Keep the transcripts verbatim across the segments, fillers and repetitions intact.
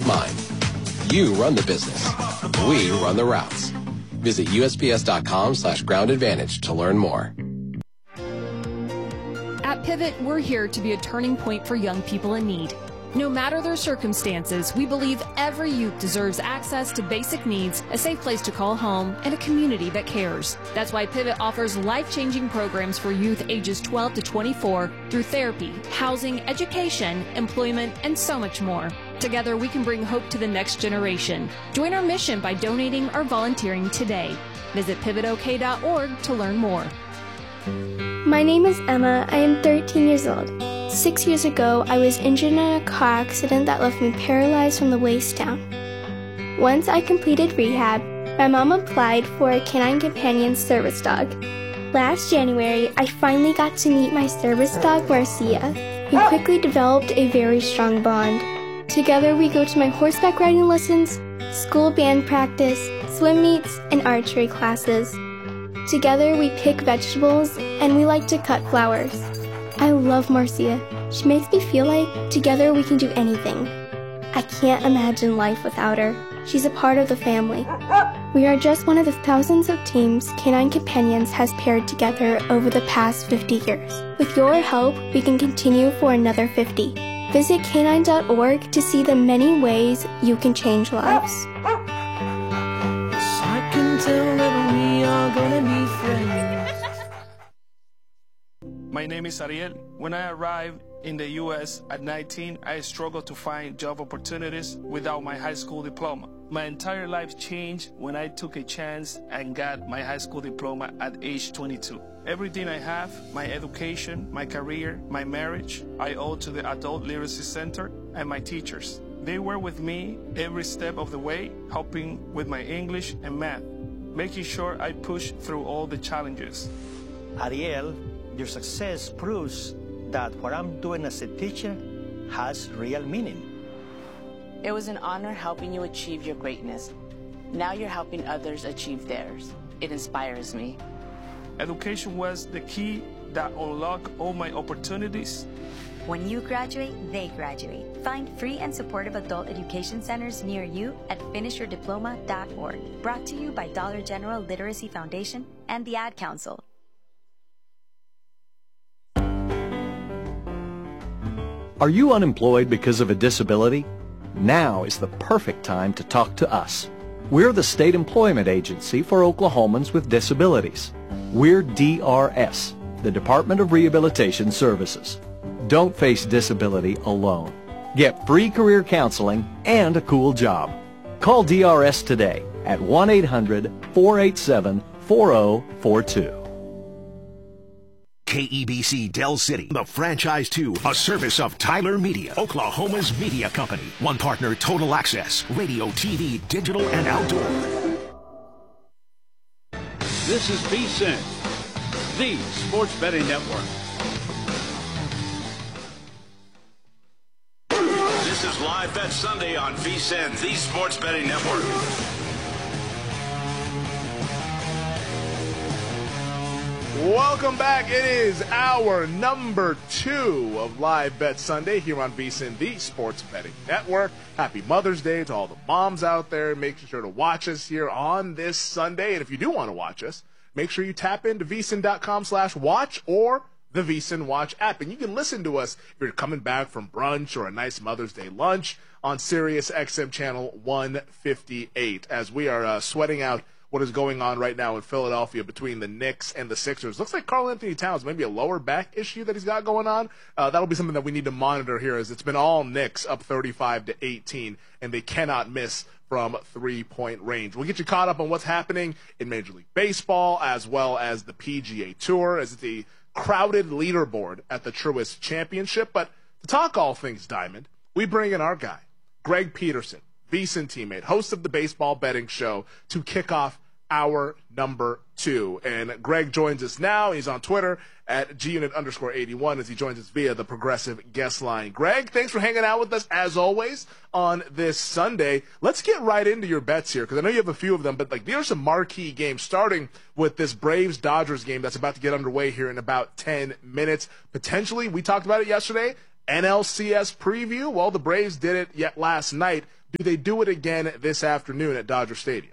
mine. You run the business. We run the routes. Visit U S P S dot com slash ground advantage to learn more. At Pivot, we're here to be a turning point for young people in need. No matter their circumstances, we believe every youth deserves access to basic needs, a safe place to call home, and a community that cares. That's why Pivot offers life-changing programs for youth ages twelve to twenty-four through therapy, housing, education, employment, and so much more. Together, we can bring hope to the next generation. Join our mission by donating or volunteering today. Visit pivot o k dot org to learn more. My name is Emma. I am thirteen years old. Six years ago, I was injured in a car accident that left me paralyzed from the waist down. Once I completed rehab, my mom applied for a Canine Companion service dog. Last January, I finally got to meet my service dog, Marcia. We quickly developed a very strong bond. Together, we go to my horseback riding lessons, school band practice, swim meets, and archery classes. Together, we pick vegetables, and we like to cut flowers. I love Marcia. She makes me feel like together we can do anything. I can't imagine life without her. She's a part of the family. We are just one of the thousands of teams Canine Companions has paired together over the past fifty years. With your help, we can continue for another fifty. Visit canine dot org to see the many ways you can change lives. I can tell that we are gonna be friends. My name is Ariel. When I arrived in the U S at nineteen, I struggled to find job opportunities without my high school diploma. My entire life changed when I took a chance and got my high school diploma at age twenty-two. Everything I have, my education, my career, my marriage, I owe to the Adult Literacy Center and my teachers. They were with me every step of the way, helping with my English and math, making sure I push through all the challenges. Ariel, your success proves that what I'm doing as a teacher has real meaning. It was an honor helping you achieve your greatness. Now you're helping others achieve theirs. It inspires me. Education was the key that unlocked all my opportunities. When you graduate, they graduate. Find free and supportive adult education centers near you at finish your diploma dot org. Brought to you by Dollar General Literacy Foundation and the Ad Council. Are you unemployed because of a disability? Now is the perfect time to talk to us. We're the state employment agency for Oklahomans with disabilities. We're D R S, the Department of Rehabilitation Services. Don't face disability alone. Get free career counseling and a cool job. Call D R S today at one eight hundred, four eight seven, four zero four two. K E B C Del City, the franchise two, a service of Tyler Media, Oklahoma's media company. One partner, Total Access, radio, T V, digital, and outdoor. This is VSiN, the Sports Betting Network. This is Live Bet Sunday on VSiN, the Sports Betting Network. Welcome back. It is our number two of Live Bet Sunday here on VSiN, the Sports Betting Network. Happy Mother's Day to all the moms out there. Make sure to watch us here on this Sunday. And if you do want to watch us, make sure you tap into VSiN dot com slash watch or the VSiN Watch app. And you can listen to us if you're coming back from brunch or a nice Mother's Day lunch on Sirius X M channel one fifty-eight as we are uh, sweating out what is going on right now in Philadelphia between the Knicks and the Sixers. Looks like Karl Anthony Towns, maybe a lower back issue that he's got going on. Uh, that'll be something that we need to monitor here, as it's been all Knicks up thirty-five to eighteen, and they cannot miss from three-point range. We'll get you caught up on what's happening in Major League Baseball as well as the P G A Tour, as it's a crowded leaderboard at the Truist Championship. But to talk all things Diamond, we bring in our guy, Greg Peterson, VSiN teammate, host of the Baseball Betting Show, to kick off our number two. And Greg joins us now. He's on Twitter at gunit underscore eighty-one as he joins us via the Progressive guest line. Greg, thanks for hanging out with us as always on this Sunday. Let's get right into your bets here, because I know you have a few of them, but like, there are some marquee games, starting with this Braves-Dodgers game that's about to get underway here in about ten minutes. Potentially, we talked about it yesterday, N L C S preview. Well, the Braves did it yet last night Do they do it again this afternoon at Dodger Stadium?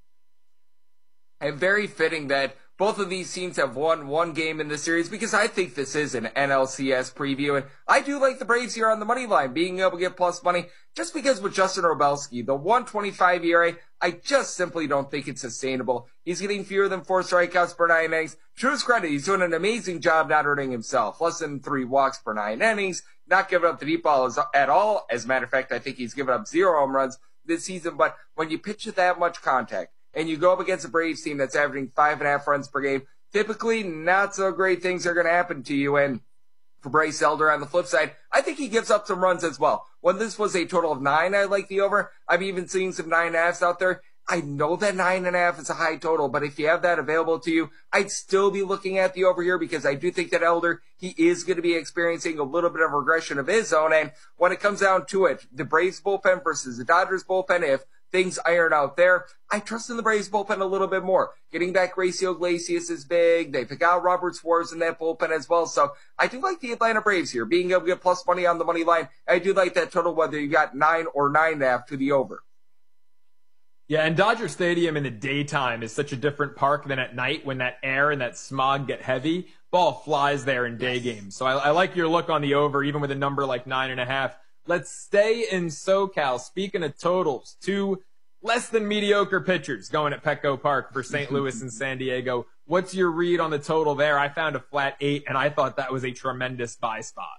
And very fitting that both of these teams have won one game in the series, because I think this is an N L C S preview. And I do like the Braves here on the money line, being able to get plus money, just because with Justin Robelski, the one twenty-five E R A, I just simply don't think it's sustainable. He's getting fewer than four strikeouts per nine innings. To his credit, he's doing an amazing job not hurting himself. Less than three walks per nine innings, not giving up the deep ball at all. As a matter of fact, I think he's given up zero home runs this season. But when you pitch with that much contact, and you go up against a Braves team that's averaging five and a half runs per game, typically not so great things are going to happen to you. And for Bryce Elder on the flip side, I think he gives up some runs as well. When this was a total of nine, I like the over. I'm even seeing some nine and a halves out there. I know that nine and a half is a high total, but if you have that available to you, I'd still be looking at the over here, because I do think that Elder, he is going to be experiencing a little bit of regression of his own. And when it comes down to it, the Braves bullpen versus the Dodgers bullpen, if things iron out there, I trust in the Braves bullpen a little bit more. Getting back Gracio Iglesias is big. They pick out Robert Suarez in that bullpen as well. So I do like the Atlanta Braves here, being able to get plus money on the money line. I do like that total, whether you got nine or nine and a half to the over. Yeah, and Dodger Stadium in the daytime is such a different park than at night, when that air and that smog get heavy. Ball flies there in day games. So I, I like your look on the over, even with a number like nine and a half. Let's stay in SoCal. Speaking of totals, two less than mediocre pitchers going at Petco Park for Saint Louis and San Diego. What's your read on the total there? I found a flat eight, and I thought that was a tremendous buy spot.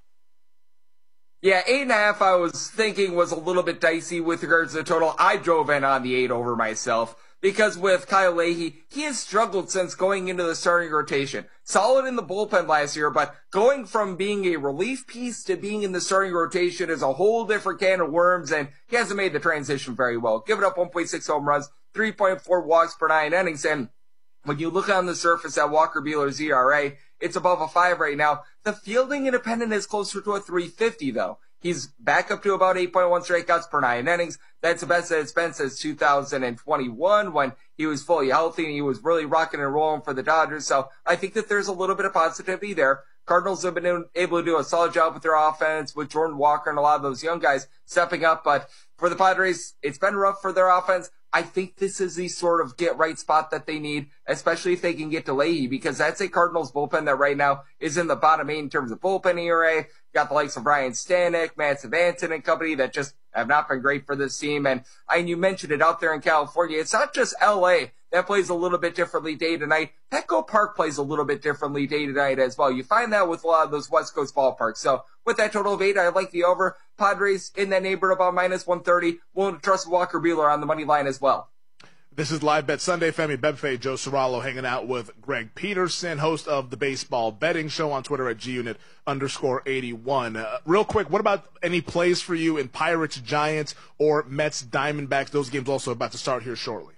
Yeah, eight and a half I was thinking was a little bit dicey with regards to the total. I drove in on the eight over myself, because with Kyle Leahy, he has struggled since going into the starting rotation. Solid in the bullpen last year, but going from being a relief piece to being in the starting rotation is a whole different can of worms, and he hasn't made the transition very well. Giving up one point six home runs, three point four walks per nine innings, and when you look on the surface at Walker Buehler's E R A, it's above a five right now. The fielding independent is closer to a three fifty, though. He's back up to about eight point one strikeouts per nine innings. That's the best that it's been since two thousand twenty-one, when he was fully healthy and he was really rocking and rolling for the Dodgers. So I think that there's a little bit of positivity there. Cardinals have been able to do a solid job with their offense, with Jordan Walker and a lot of those young guys stepping up. But for the Padres, it's been rough for their offense. I think this is the sort of get-right spot that they need, especially if they can get to Leahy, because that's a Cardinals bullpen that right now is in the bottom eight in terms of bullpen E R A. Got the likes of Ryan Stanek, Matt Savanton and company that just have not been great for this team. And, and you mentioned it out there in California. It's not just L A that plays a little bit differently day to night. Petco Park plays a little bit differently day to night as well. You find that with a lot of those West Coast ballparks. So with that total of eight, I like the over. Padres in that neighborhood about minus one thirty. Willing to trust Walker Buehler on the money line as well. This is Live Bet Sunday. Femi Bebfe, Joe Serralo hanging out with Greg Peterson, host of the Baseball Betting Show, on Twitter at G-Unit underscore eighty-one. Uh, real quick, what about any plays for you in Pirates, Giants, or Mets, Diamondbacks? Those games also about to start here shortly.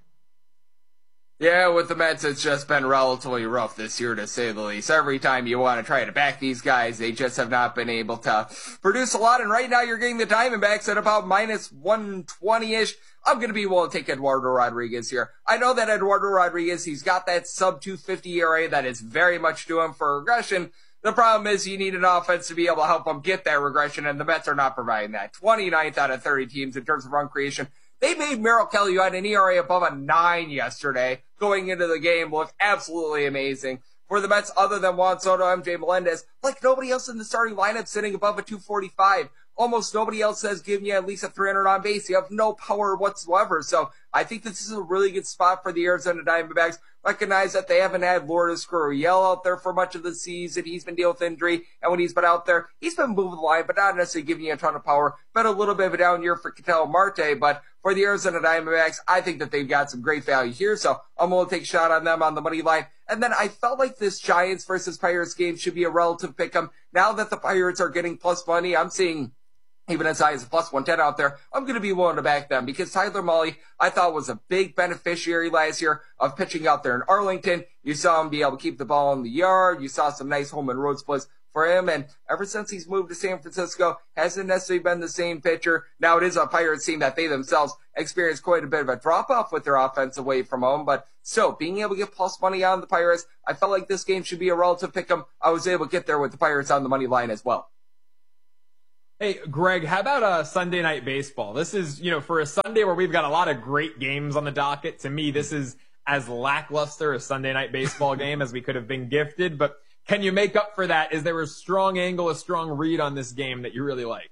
Yeah, with the Mets, it's just been relatively rough this year, to say the least. Every time you want to try to back these guys, they just have not been able to produce a lot. And right now, you're getting the Diamondbacks at about minus one twenty-ish. I'm going to be willing to take Eduardo Rodriguez here. I know that Eduardo Rodriguez, he's got that sub two fifty E R A that is very much to him for regression. The problem is you need an offense to be able to help him get that regression, and the Mets are not providing that. twenty-ninth out of thirty teams in terms of run creation. They made Merrill Kelly, who had an E R A above a nine yesterday, going into the game, look absolutely amazing. For the Mets, other than Juan Soto, M J Melendez, like nobody else in the starting lineup sitting above a two forty-five. Almost nobody else has given you at least a three hundred on base. You have no power whatsoever. So I think this is a really good spot for the Arizona Diamondbacks. Recognize that they haven't had Lourdes Gurriel out there for much of the season. He's been dealing with injury, and when he's been out there, he's been moving the line, but not necessarily giving you a ton of power. Been a little bit of a down year for Ketel Marte, but for the Arizona Diamondbacks, I think that they've got some great value here, so I'm going to take a shot on them on the money line. And then I felt like this Giants versus Pirates game should be a relative pick'em. Now that the Pirates are getting plus money, I'm seeing even as high as a plus one ten out there, I'm going to be willing to back them, because Tyler Mahle, I thought, was a big beneficiary last year of pitching out there in Arlington. You saw him be able to keep the ball in the yard. You saw some nice home and road splits for him. And ever since he's moved to San Francisco, hasn't necessarily been the same pitcher. Now it is a Pirates team that they themselves experienced quite a bit of a drop-off with their offense away from home. But still, being able to get plus money on the Pirates, I felt like this game should be a relative pick 'em. I was able to get there with the Pirates on the money line as well. Hey, Greg, how about uh, Sunday Night Baseball? This is, you know, for a Sunday where we've got a lot of great games on the docket, to me, this is as lackluster a Sunday Night Baseball game as we could have been gifted. But can you make up for that? Is there a strong angle, a strong read on this game that you really like?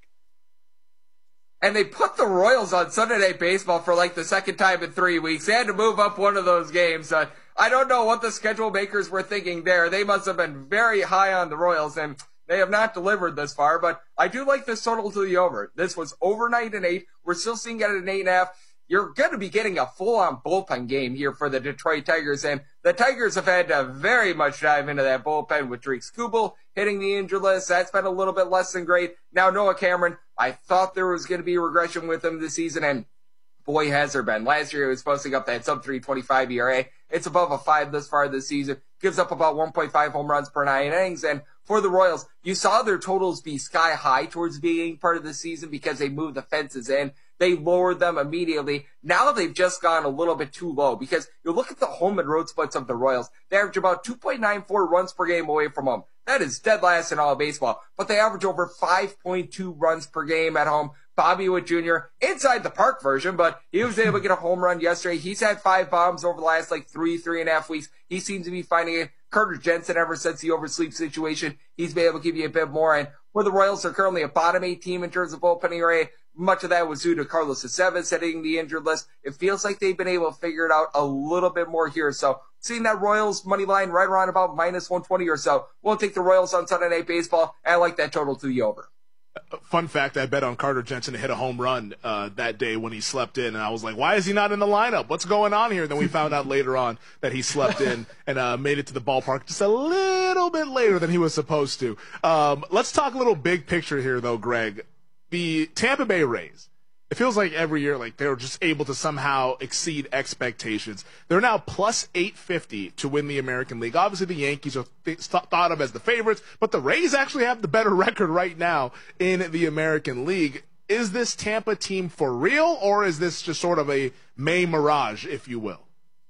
And they put the Royals on Sunday Night Baseball for like the second time in three weeks. They had to move up one of those games. Uh, I don't know what the schedule makers were thinking there. They must have been very high on the Royals, and they have not delivered this far, but I do like this total to the over. This was overnight an eight. We're still seeing it at an eight and a half. You're going to be getting a full-on bullpen game here for the Detroit Tigers, and the Tigers have had to very much dive into that bullpen with Drake Skubal hitting the injured list. That's been a little bit less than great. Now Noah Cameron, I thought there was going to be regression with him this season, and boy, has there been. Last year, he was posting up that sub three twenty-five E R A. It's above a five this far this season. Gives up about one point five home runs per nine innings. And for the Royals, you saw their totals be sky high towards the beginning part of the season because they moved the fences in. They lowered them immediately. Now they've just gone a little bit too low because you look at the home and road splits of the Royals. They average about two point nine four runs per game away from home. That is dead last in all of baseball. But they average over five point two runs per game at home. Bobby Witt Junior inside the park version, but he was able to get a home run yesterday. He's had five bombs over the last like three, three and a half weeks. He seems to be finding it. Carter Jensen, ever since the oversleep situation, he's been able to give you a bit more. And where the Royals are currently a bottom eight team in terms of bullpen E R A, much of that was due to Carlos Aceves hitting the injured list. It feels like they've been able to figure it out a little bit more here. So seeing that Royals money line right around about minus one twenty or so, we'll take the Royals on Sunday Night Baseball. And I like that total to the over. Fun fact, I bet on Carter Jensen to hit a home run uh, that day when he slept in, and I was like, why is he not in the lineup? What's going on here? And then we found out later on that he slept in and uh, made it to the ballpark just a little bit later than he was supposed to. Um, let's talk a little big picture here, though, Greg. The Tampa Bay Rays, it feels like every year like they're just able to somehow exceed expectations. They're now plus eight fifty to win the American League. Obviously, the Yankees are th- thought of as the favorites, but the Rays actually have the better record right now in the American League. Is this Tampa team for real, or is this just sort of a May mirage, if you will?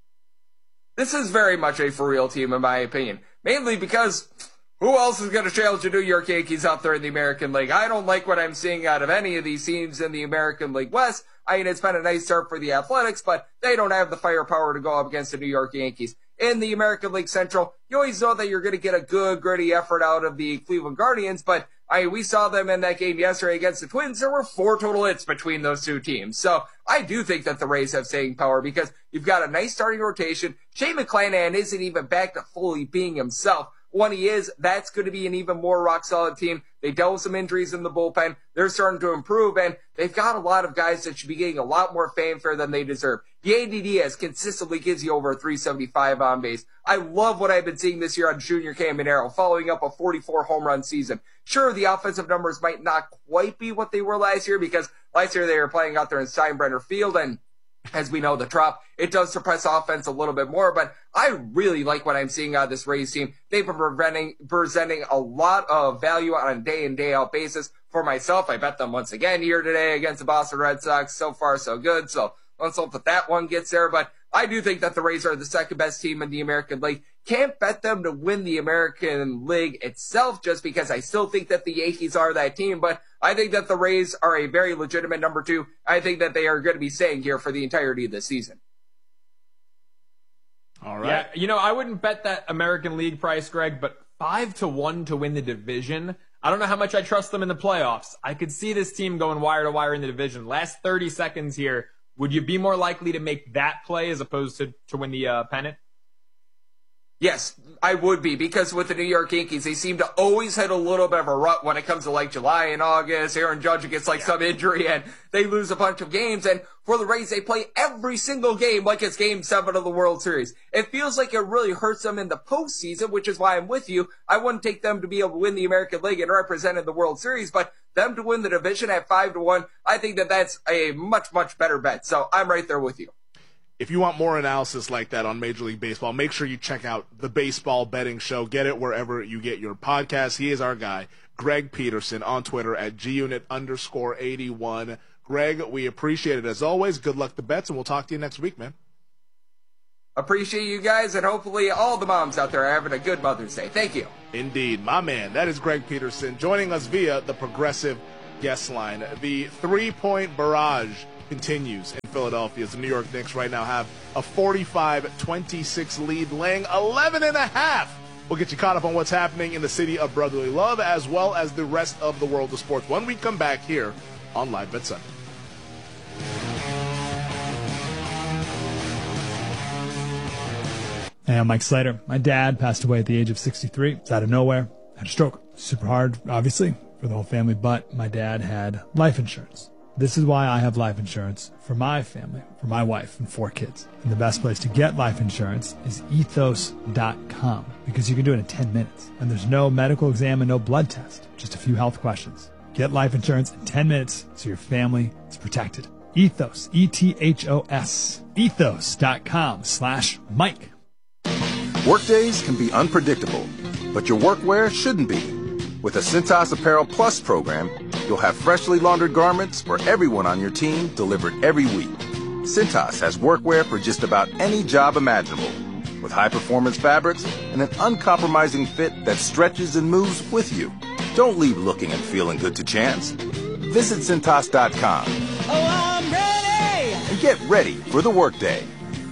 This is very much a for real team, in my opinion, mainly because who else is going to challenge the New York Yankees out there in the American League? I don't like what I'm seeing out of any of these teams in the American League West. I mean, it's been a nice start for the Athletics, but they don't have the firepower to go up against the New York Yankees. In the American League Central, you always know that you're going to get a good, gritty effort out of the Cleveland Guardians, but I mean, we saw them in that game yesterday against the Twins. There were four total hits between those two teams. So I do think that the Rays have staying power because you've got a nice starting rotation. Shane McClanahan isn't even back to fully being himself. When he is, that's going to be an even more rock-solid team. They dealt with some injuries in the bullpen. They're starting to improve, and they've got a lot of guys that should be getting a lot more fanfare than they deserve. Yandy Diaz consistently gives you over a three seventy-five on base. I love what I've been seeing this year on Junior Caminero, following up a forty-four home run season. Sure, the offensive numbers might not quite be what they were last year because last year they were playing out there in Steinbrenner Field, and as we know, the Trop, it does suppress offense a little bit more, but I really like what I'm seeing out of this Rays team. They've been preventing, presenting a lot of value on a day in, day out basis. For myself, I bet them once again here today against the Boston Red Sox. So far, so good. So let's hope that that one gets there, but I do think that the Rays are the second best team in the American League. Can't bet them to win the American League itself just because I still think that the Yankees are that team, but I think that the Rays are a very legitimate number two. I think that they are going to be staying here for the entirety of the season. All right. Yeah, you know, I wouldn't bet that American League price, Greg, but five to one to win the division. I don't know how much I trust them in the playoffs. I could see this team going wire to wire in the division. Last thirty seconds here. Would you be more likely to make that play as opposed to, to win the uh, pennant? Yes, I would be, because with the New York Yankees, they seem to always hit a little bit of a rut when it comes to like July and August. Aaron Judge gets like yeah. some injury and they lose a bunch of games. And for the Rays, they play every single game like it's game seven of the World Series. It feels like it really hurts them in the postseason, which is why I'm with you. I wouldn't take them to be able to win the American League and represent in the World Series, but them to win the division at five to one, I think that that's a much, much better bet. So I'm right there with you. If you want more analysis like that on Major League Baseball, make sure you check out the Baseball Betting Show. Get it wherever you get your podcasts. He is our guy, Greg Peterson, on Twitter at G-Unit underscore 81. Greg, we appreciate it as always. Good luck to bets, and we'll talk to you next week, man. Appreciate you guys, and hopefully all the moms out there are having a good Mother's Day. Thank you. Indeed, my man. That is Greg Peterson joining us via the Progressive guest line. The three-point barrage continues in Philadelphia as the New York Knicks right now have a forty-five twenty-six lead, laying eleven and a half. We'll get you caught up on what's happening in the city of brotherly love as well as the rest of the world of sports when we come back here on Live Bet Sunday. Hey, I'm Mike Slater. My dad passed away at the age of sixty-three. It's out of nowhere. Had a stroke. Super hard, obviously, for the whole family, but my dad had life insurance. This is why I have life insurance for my family, for my wife and four kids. And the best place to get life insurance is ethos dot com because you can do it in ten minutes. And there's no medical exam and no blood test, just a few health questions. Get life insurance in ten minutes so your family is protected. Ethos, E T H O S, ethos dot com slash Mike. Workdays can be unpredictable, but your workwear shouldn't be. With the Cintas Apparel Plus program, you'll have freshly laundered garments for everyone on your team delivered every week. Cintas has workwear for just about any job imaginable, with high-performance fabrics and an uncompromising fit that stretches and moves with you. Don't leave looking and feeling good to chance. Visit Cintas dot com. Oh, I'm ready! And get ready for the workday.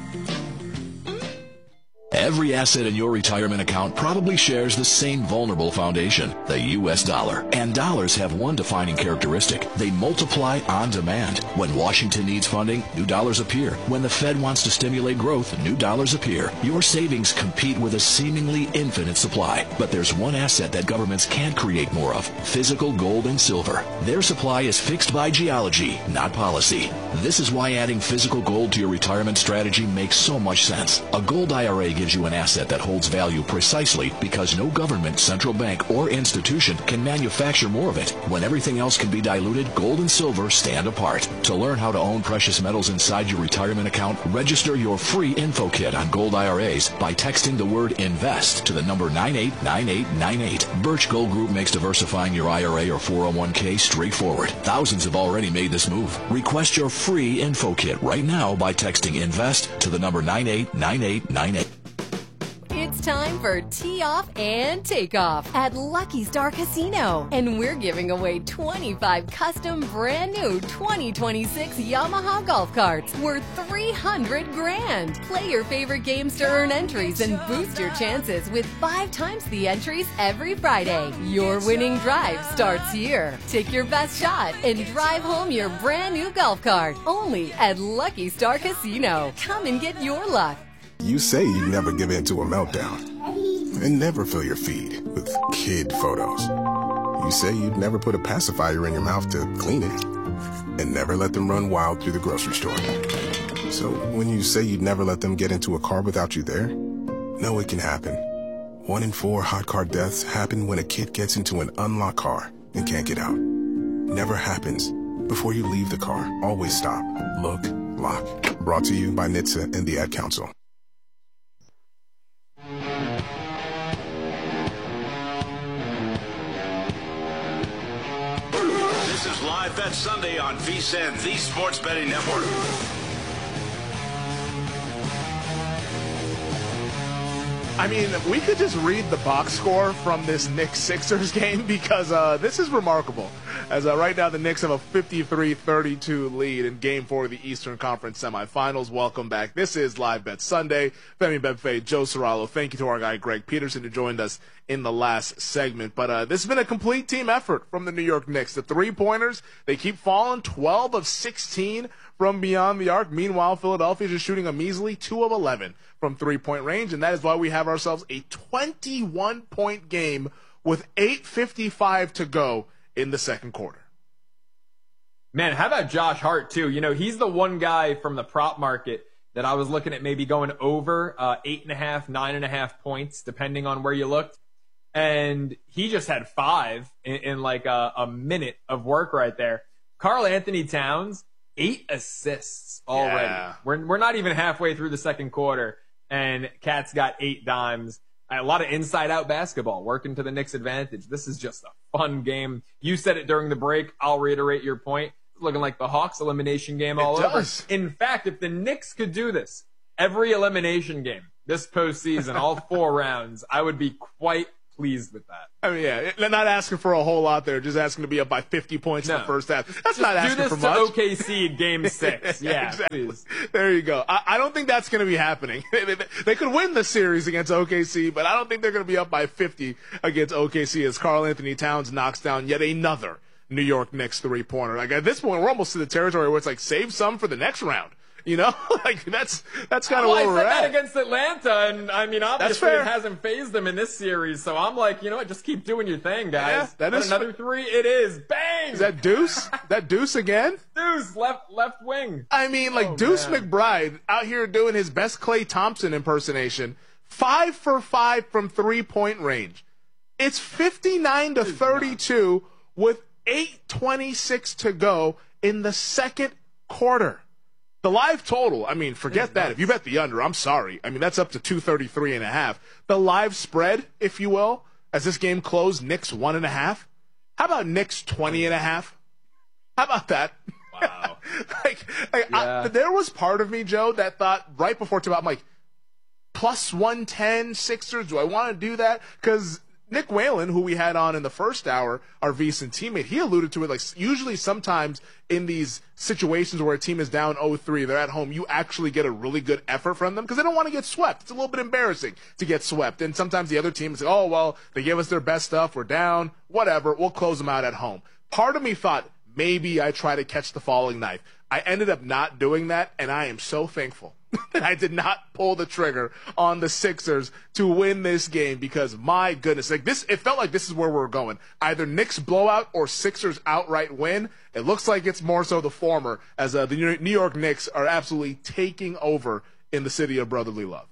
Every asset in your retirement account probably shares the same vulnerable foundation, the U S dollar. And dollars have one defining characteristic. They multiply on demand. When Washington needs funding, new dollars appear. When the Fed wants to stimulate growth, new dollars appear. Your savings compete with a seemingly infinite supply. But there's one asset that governments can't create more of, physical gold and silver. Their supply is fixed by geology, not policy. This is why adding physical gold to your retirement strategy makes so much sense. A gold I R A gives you an asset that holds value precisely because no government, central bank, or institution can manufacture more of it. When everything else can be diluted, gold and silver stand apart. To learn how to own precious metals inside your retirement account, register your free info kit on gold I R As by texting the word INVEST to the number nine eight nine eight nine eight. Birch Gold Group makes diversifying your I R A or four oh one k straightforward. Thousands have already made this move. Request your free info kit right now by texting INVEST to the number nine eight nine eight nine eight. It's time for Tee Off and Takeoff at Lucky Star Casino. And we're giving away twenty-five custom brand new twenty twenty-six Yamaha golf carts worth three hundred grand. Play your favorite games to earn entries and boost your chances with five times the entries every Friday. Your winning drive starts here. Take your best shot and drive home your brand new golf cart. Only at Lucky Star Casino. Come and get your luck. You say you'd never give in to a meltdown and never fill your feed with kid photos. You say you'd never put a pacifier in your mouth to clean it and never let them run wild through the grocery store. So when you say you'd never let them get into a car without you there, know it can happen. One in four hot car deaths happen when a kid gets into an unlocked car and can't get out. Never happens. Before you leave the car, always stop, look, lock. Brought to you by N H T S A and the Ad Council. This is Live Bet Sunday on V S I N, the Sports Betting Network. I mean, we could just read the box score from this Knicks-Sixers game because uh, this is remarkable. As uh, right now the Knicks have a fifty-three thirty-two lead in Game four of the Eastern Conference semifinals. Welcome back. This is Live Bet Sunday. Femi Benfei, Joe Serralo. Thank you to our guy Greg Peterson who joined us in the last segment. But uh, this has been a complete team effort from the New York Knicks. The three-pointers, they keep falling, twelve of sixteen from beyond the arc. Meanwhile, Philadelphia is just shooting a measly two of eleven from three-point range, and that is why we have ourselves a twenty-one point game with eight fifty-five to go in the second quarter. Man, how about Josh Hart, too? You know, he's the one guy from the prop market that I was looking at maybe going over uh, eight and a half, nine and a half points, depending on where you looked. And he just had five in, in like a, a minute of work right there. Karl Anthony Towns, eight assists already. Yeah. We're, we're not even halfway through the second quarter, and Cat's got eight dimes. A lot of inside-out basketball working to the Knicks' advantage. This is just a fun game. You said it during the break. I'll reiterate your point. It's looking like the Hawks elimination game all it over. Does. In fact, if the Knicks could do this every elimination game this postseason, all four rounds, I would be quite pleased with that. I mean, yeah, they're not asking for a whole lot there, just asking to be up by fifty points No. in the first half. That's Just not do asking this for to much. O K C game six. Yeah, exactly. please. There you go. I, I don't think that's going to be happening. They could win the series against O K C, but I don't think they're going to be up by fifty against O K C as Karl Anthony Towns knocks down yet another New York Knicks three-pointer. Like, at this point, we're almost to the territory where it's like, save some for the next round. You know, like that's that's kind of well, where I we're said at. that against Atlanta, and I mean, obviously fair. it hasn't phased them in this series. So I'm like, you know what? Just keep doing your thing, guys. Yeah, that But is- another three. It is bang. Is that Deuce? that Deuce again? Deuce left left wing? I mean, like Oh, Deuce man. McBride out here doing his best Klay Thompson impersonation, five for five from three-point range. It's fifty-nine to thirty-two with eight twenty-six to go in the second quarter. The live total, I mean, forget that. If you bet the under, I'm sorry. I mean, that's up to two thirty-three and a half. The live spread, if you will, as this game closed, Knicks one and a half. How about Knicks twenty and a half? How about that? Wow. like, like Yeah. I, there was part of me, Joe, that thought right before tip, I'm like, plus one ten Sixers, do I want to do that? Because Nick Whalen, who we had on in the first hour, our VSiN teammate, he alluded to it, like usually sometimes in these situations where a team is down oh three, they're at home, you actually get a really good effort from them because they don't want to get swept. It's a little bit embarrassing to get swept. And sometimes the other team is like, oh, well, they gave us their best stuff, we're down, whatever, we'll close them out at home. Part of me thought, maybe I try to catch the falling knife. I ended up not doing that, and I am so thankful that I did not pull the trigger on the Sixers to win this game because, my goodness, like this, it felt like this is where we're going. Either Knicks blowout or Sixers outright win. It looks like it's more so the former, as uh, the New York Knicks are absolutely taking over in the city of brotherly love.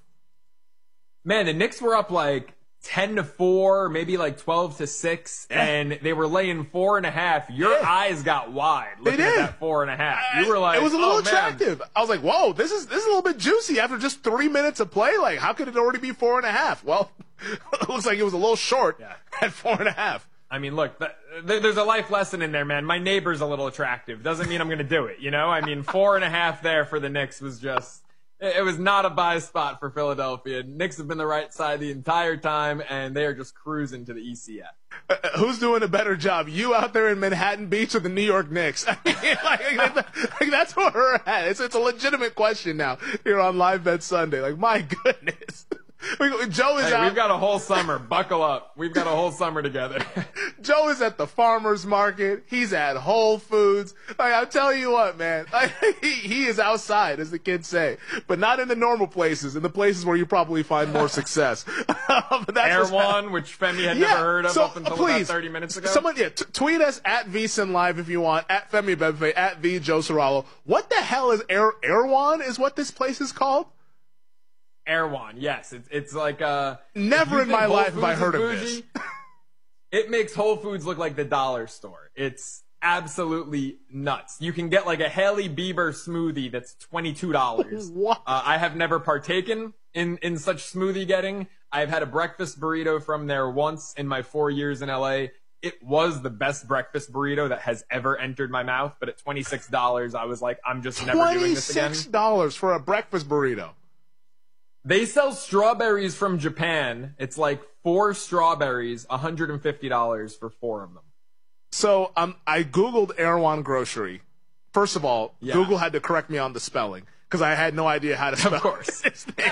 Man, the Knicks were up like ten to four, maybe like twelve to six, Yeah. and they were laying four and a half. Your Yeah. eyes got wide looking did. at that four and a half. You were like, it was a little oh, man. attractive. I was like, whoa, this is this is a little bit juicy after just three minutes of play. Like, how could it already be four and a half? Well, it looks like it was a little short Yeah. at four and a half. I mean, look, th- th- there's a life lesson in there, man. My neighbor's a little attractive. Doesn't mean I'm going to do it, you know? I mean, four and a half there for the Knicks was just, it, it was not a buy spot for Philadelphia. Knicks have been the right side the entire time, and they are just cruising to the E C F. Uh, who's doing a better job, you out there in Manhattan Beach or the New York Knicks? I mean, like, like, like, that's where we're at. It's, it's a legitimate question now here on Live Bet Sunday. Like, my goodness. We, Joe is Hey, out. we've got a whole summer. Buckle up. We've got a whole summer together. Joe is at the farmer's market. He's at Whole Foods. Like, I'm telling you what, man. Like, he, he is outside, as the kids say. But not in the normal places, in the places where you probably find more success. But that's Air what's One, which Femi had Yeah, never heard of so, up until please, about thirty minutes ago. Someone, yeah, t- tweet us at VSiN Live if you want, at Femi Bebefe, at the Joe Soralo. What the hell is Air Airwan? Is what this place is called? Erewhon, yes. It's it's like uh Never if you in my think Whole life have I Foods heard is of bougie, this. It makes Whole Foods look like the dollar store. It's absolutely nuts. You can get like a Hailey Bieber smoothie that's twenty-two dollars. What? Uh, I have never partaken in, in such smoothie getting. I've had a breakfast burrito from there once in my four years in L A. It was the best breakfast burrito that has ever entered my mouth, but at twenty-six dollars, I was like, I'm just never doing this again. twenty-six dollars for a breakfast burrito. They sell strawberries from Japan. It's like four strawberries, one hundred fifty dollars for four of them. So um, I Googled Erewhon Grocery. First of all, Yeah. Google had to correct me on the spelling because I had no idea how to spell Of course. his name.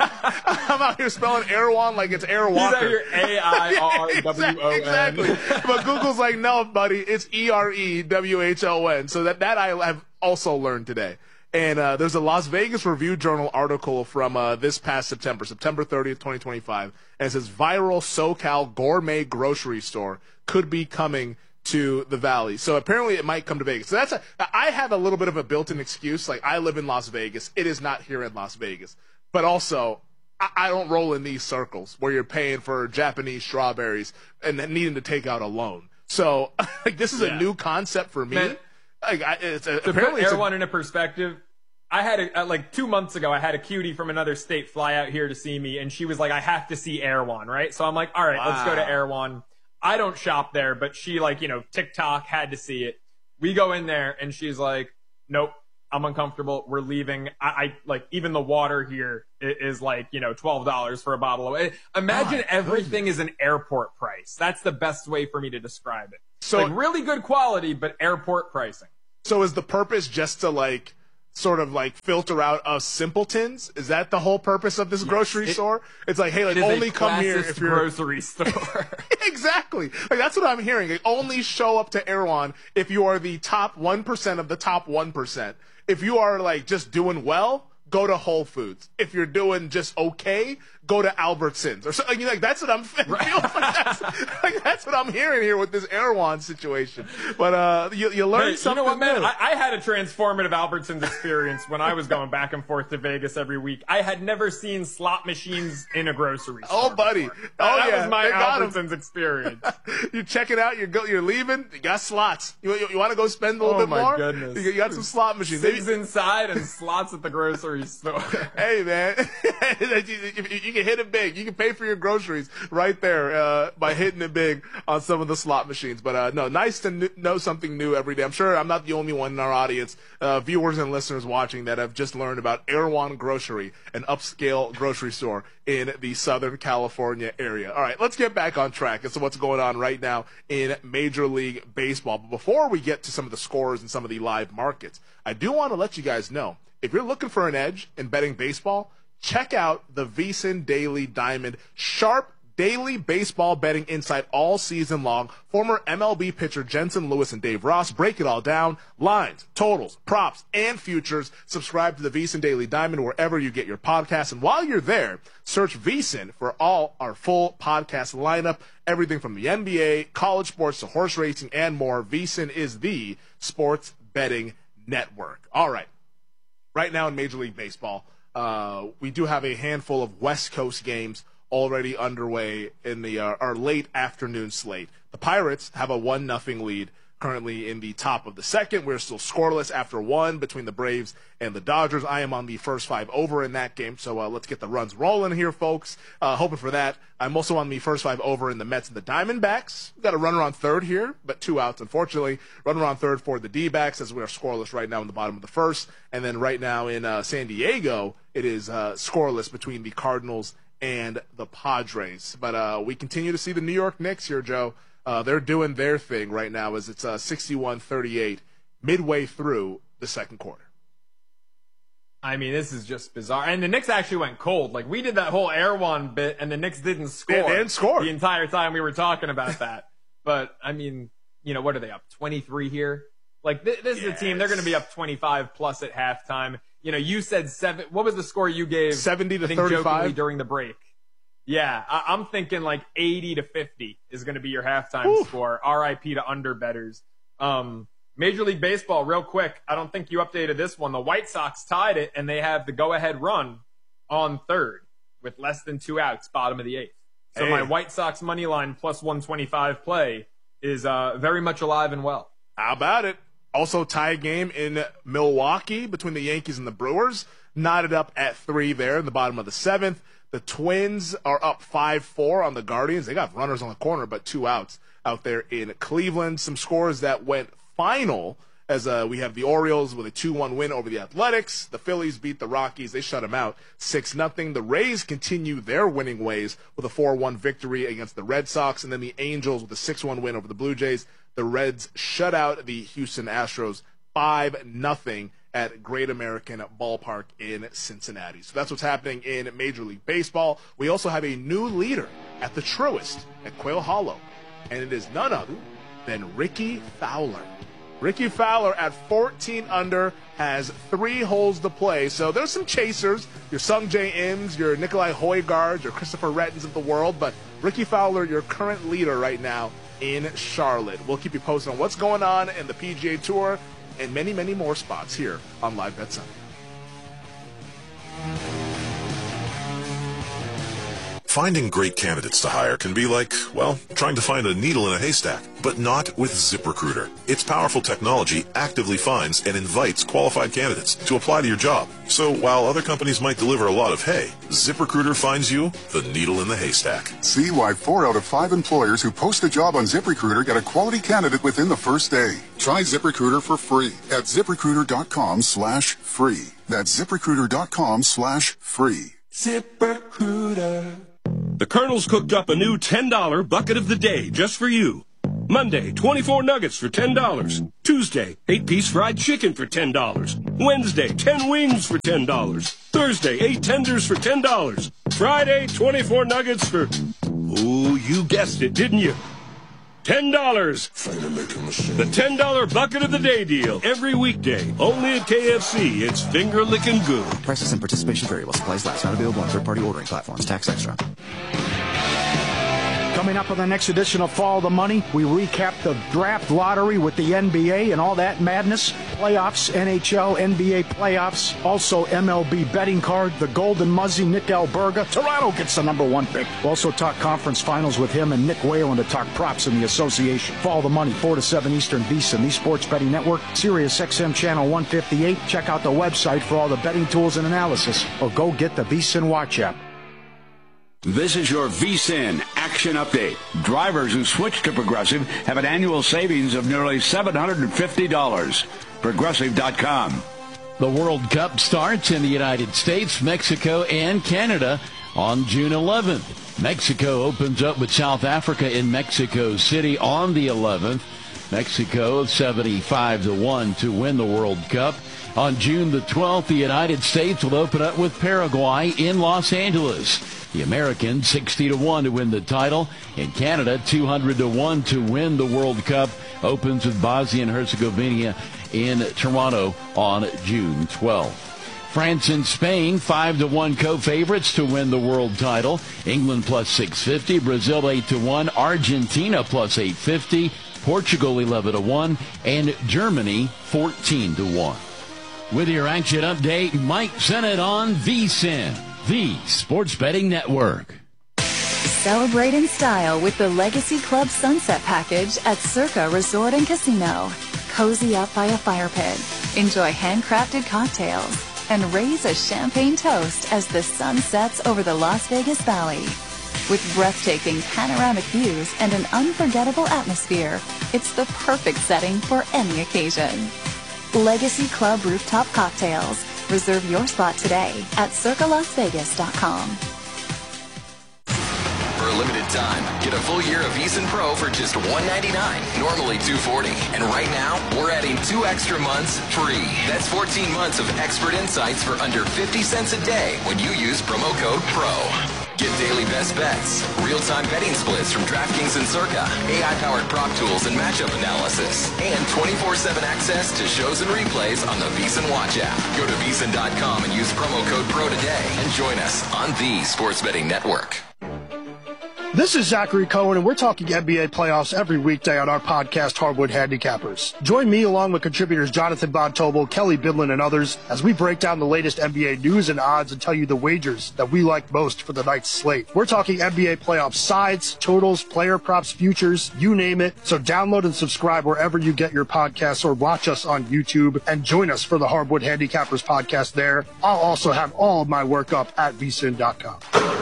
I'm out here spelling Erewhon like it's Air He's Walker. out here A I R W O N. Exactly. But Google's like, no, buddy, it's E R E W H O N. So that, that I have also learned today. And uh, there's a Las Vegas Review Journal article from uh, this past September, September thirtieth, twenty twenty-five, and it says viral SoCal gourmet grocery store could be coming to the Valley. So apparently it might come to Vegas. So that's a, I have a little bit of a built-in excuse. Like, I live in Las Vegas. It is not here in Las Vegas. But also, I, I don't roll in these circles where you're paying for Japanese strawberries and then needing to take out a loan. So like, this is Yeah. a new concept for me. Man, Like, I, it's a, To apparently put it's a, Erewhon into perspective, I had a, uh, like two months ago, I had a cutie from another state fly out here to see me, and she was like, I have to see Erewhon, right? So I'm like, all right, let's go to Wow. Erewhon. I don't shop there, but she, like, you know, TikTok had to see it. We go in there, and she's like, nope, I'm uncomfortable. We're leaving. I, I like even the water here is, is like, you know, twelve dollars for a bottle of it. Imagine oh, everything goodness. is an airport price. That's the best way for me to describe it. So like really good quality, but airport pricing. So is the purpose just to like sort of like filter out us simpletons? Is that the whole purpose of this yes, grocery it, store? It's like, hey, like it only come here if you're grocery store. Exactly. Like that's what I'm hearing. Like, only show up to Erewhon if you are the top one percent of the top one percent. If you are like just doing well, go to Whole Foods. If you're doing just okay, go to Albertsons or something. Like that's what I'm right. like, that's, like that's what I'm hearing here with this Erewhon situation. But uh, you you learn hey, something. You know what, man? new. I, I had a transformative Albertsons experience when I was going back and forth to Vegas every week. I had never seen slot machines in a grocery store. Oh, buddy! Before. Oh, that yeah. was my Albertsons experience. You check it out. You're go, you're leaving. You got slots. You you, you want to go spend a little oh, bit my more? Goodness. You, you got some slot machines. Things inside and slots at the grocery store. Hey, man, you can hit it big. You can pay for your groceries right there uh, by hitting it big on some of the slot machines. But uh, no, nice to kn- know something new every day. I'm sure I'm not the only one in our audience, uh, viewers and listeners watching, that have just learned about Erewhon Grocery, an upscale grocery store in the Southern California area. All right, let's get back on track as to what's going on right now in Major League Baseball. But before we get to some of the scores and some of the live markets, I do want to let you guys know, if you're looking for an edge in betting baseball, check out the VSiN Daily Diamond. Sharp daily baseball betting insight all season long. Former M L B pitcher Jensen Lewis and Dave Ross break it all down. Lines, totals, props, and futures. Subscribe to the VSiN Daily Diamond wherever you get your podcasts. And while you're there, search VSiN for all our full podcast lineup. Everything from the N B A, college sports to horse racing, and more. VSiN is the sports betting network. All right. Right now in Major League Baseball, uh, we do have a handful of West Coast games already underway in the uh, our late afternoon slate. The Pirates have a one nothing lead currently in the top of the second. We're still scoreless after one between the Braves and the Dodgers. I am on the first five over in that game, so uh, let's get the runs rolling here, folks. Uh, hoping for that. I'm also on the first five over in the Mets and the Diamondbacks. We've got a runner on third here, but two outs, unfortunately. Runner on third for the D-backs, as we are scoreless right now in the bottom of the first. And then right now in uh, San Diego, it is uh, scoreless between the Cardinals and the Padres. But uh, we continue to see the New York Knicks here, Joe. Uh, they're doing their thing right now as it's uh, sixty-one thirty-eight midway through the second quarter. I mean, this is just bizarre. And the Knicks actually went cold. Like, we did that whole Erewhon bit, and the Knicks didn't score. They, they didn't score. The entire time we were talking about that. But, I mean, you know, what are they, up twenty-three here? Like, th- this yes. is a team, they're going to be up twenty-five plus at halftime. You know, you said seven. What was the score you gave? seventy to I think, thirty-five during the break. Yeah, I- I'm thinking like eighty to fifty is going to be your halftime Oof. score. R I P to underbetters. Um, Major League Baseball, real quick. I don't think you updated this one. The White Sox tied it, and they have the go-ahead run on third with less than two outs, bottom of the eighth. So hey. my White Sox money line plus one twenty-five play is uh, very much alive and well. How about it? Also, tie game in Milwaukee between the Yankees and the Brewers. Knotted up at three there in the bottom of the seventh. The Twins are up five four on the Guardians. They got runners on the corner, but two outs out there in Cleveland. Some scores that went final as uh, we have the Orioles with a two one win over the Athletics. The Phillies beat the Rockies. They shut them out six nothing. The Rays continue their winning ways with a four one victory against the Red Sox. And then the Angels with a six one win over the Blue Jays. The Reds shut out the Houston Astros five nothing at Great American Ballpark in Cincinnati. So that's what's happening in Major League Baseball. We also have a new leader at the Truist at Quail Hollow, and it is none other than Ricky Fowler. Ricky Fowler at fourteen under has three holes to play. So there's some chasers, your Sung J Ims, your Nikolai Højgaards, your Christopher Rettens of the world, but Ricky Fowler, your current leader right now in Charlotte. We'll keep you posted on what's going on in the P G A Tour and many, many more spots here on Live Bet Sunday. Finding great candidates to hire can be like, well, trying to find a needle in a haystack, but not with ZipRecruiter. Its powerful technology actively finds and invites qualified candidates to apply to your job. So while other companies might deliver a lot of hay, ZipRecruiter finds you the needle in the haystack. See why four out of five employers who post a job on ZipRecruiter get a quality candidate within the first day. Try ZipRecruiter for free at ZipRecruiter.com slash free. That's ZipRecruiter.com slash free. ZipRecruiter. The Colonel's cooked up a new ten dollar bucket of the day just for you. Monday, twenty-four nuggets for ten dollars. Tuesday, eight piece fried chicken for ten dollars. Wednesday, ten wings for ten dollars. Thursday, eight tenders for ten dollars. Friday, twenty-four nuggets for... Oh, you guessed it, didn't you? ten dollars. The ten dollar bucket of the day deal. Every weekday. Only at K F C. It's finger-licking good. Prices and participation vary while supplies last. Not available on third-party ordering platforms. Tax extra. Coming up on the next edition of Follow the Money, we recap the draft lottery with the N B A and all that madness. Playoffs, N H L, N B A playoffs. Also M L B betting card, the Golden Muzzy, Nick Alberga. Toronto gets the number one pick. We'll also talk conference finals with him and Nick Whalen to talk props in the association. Follow the Money, four to seven Eastern, VSiN, the Sports Betting Network, Sirius X M Channel one fifty-eight. Check out the website for all the betting tools and analysis, or go get the VSiN Watch app. This is your VSiN Action Update. Drivers who switch to Progressive have an annual savings of nearly seven hundred fifty dollars. Progressive dot com. The World Cup starts in the United States, Mexico, and Canada on June eleventh. Mexico opens up with South Africa in Mexico City on the eleventh. Mexico seventy-five to one to win the World Cup. On June the twelfth, the United States will open up with Paraguay in Los Angeles. The Americans sixty to one to win the title. In Canada, two hundred to one to win the World Cup. Opens with Bosnia and Herzegovina in Toronto on June twelfth. France and Spain, five to one co-favorites to win the world title. England plus six fifty, Brazil eight to one, Argentina plus eight fifty, Portugal eleven to one, and Germany fourteen to one. With your action update, Mike Sennett on VSiN, the Sports Betting Network. Celebrate in style with the Legacy Club Sunset Package at Circa Resort and Casino. Cozy up by a fire pit, enjoy handcrafted cocktails, and raise a champagne toast as the sun sets over the Las Vegas Valley. With breathtaking panoramic views and an unforgettable atmosphere, it's the perfect setting for any occasion. Legacy Club Rooftop Cocktails. Reserve your spot today at circa las vegas dot com. For a limited time, get a full year of VSiN Pro for just one ninety-nine, normally two forty. And right now, we're adding two extra months free. That's fourteen months of expert insights for under fifty cents a day when you use promo code PRO. Get daily best bets, real-time betting splits from DraftKings and Circa, A I-powered prop tools and matchup analysis, and twenty-four seven access to shows and replays on the VSiN Watch app. Go to V S I N dot com and use promo code PRO today and join us on the Sports Betting Network. This is Zachary Cohen, and we're talking N B A playoffs every weekday on our podcast, Hardwood Handicappers. Join me along with contributors Jonathan Bontobel, Kelly Bidlin, and others as we break down the latest N B A news and odds and tell you the wagers that we like most for the night's slate. We're talking N B A playoff sides, totals, player props, futures, you name it. So download and subscribe wherever you get your podcasts or watch us on YouTube and join us for the Hardwood Handicappers podcast there. I'll also have all of my work up at V S I N dot com.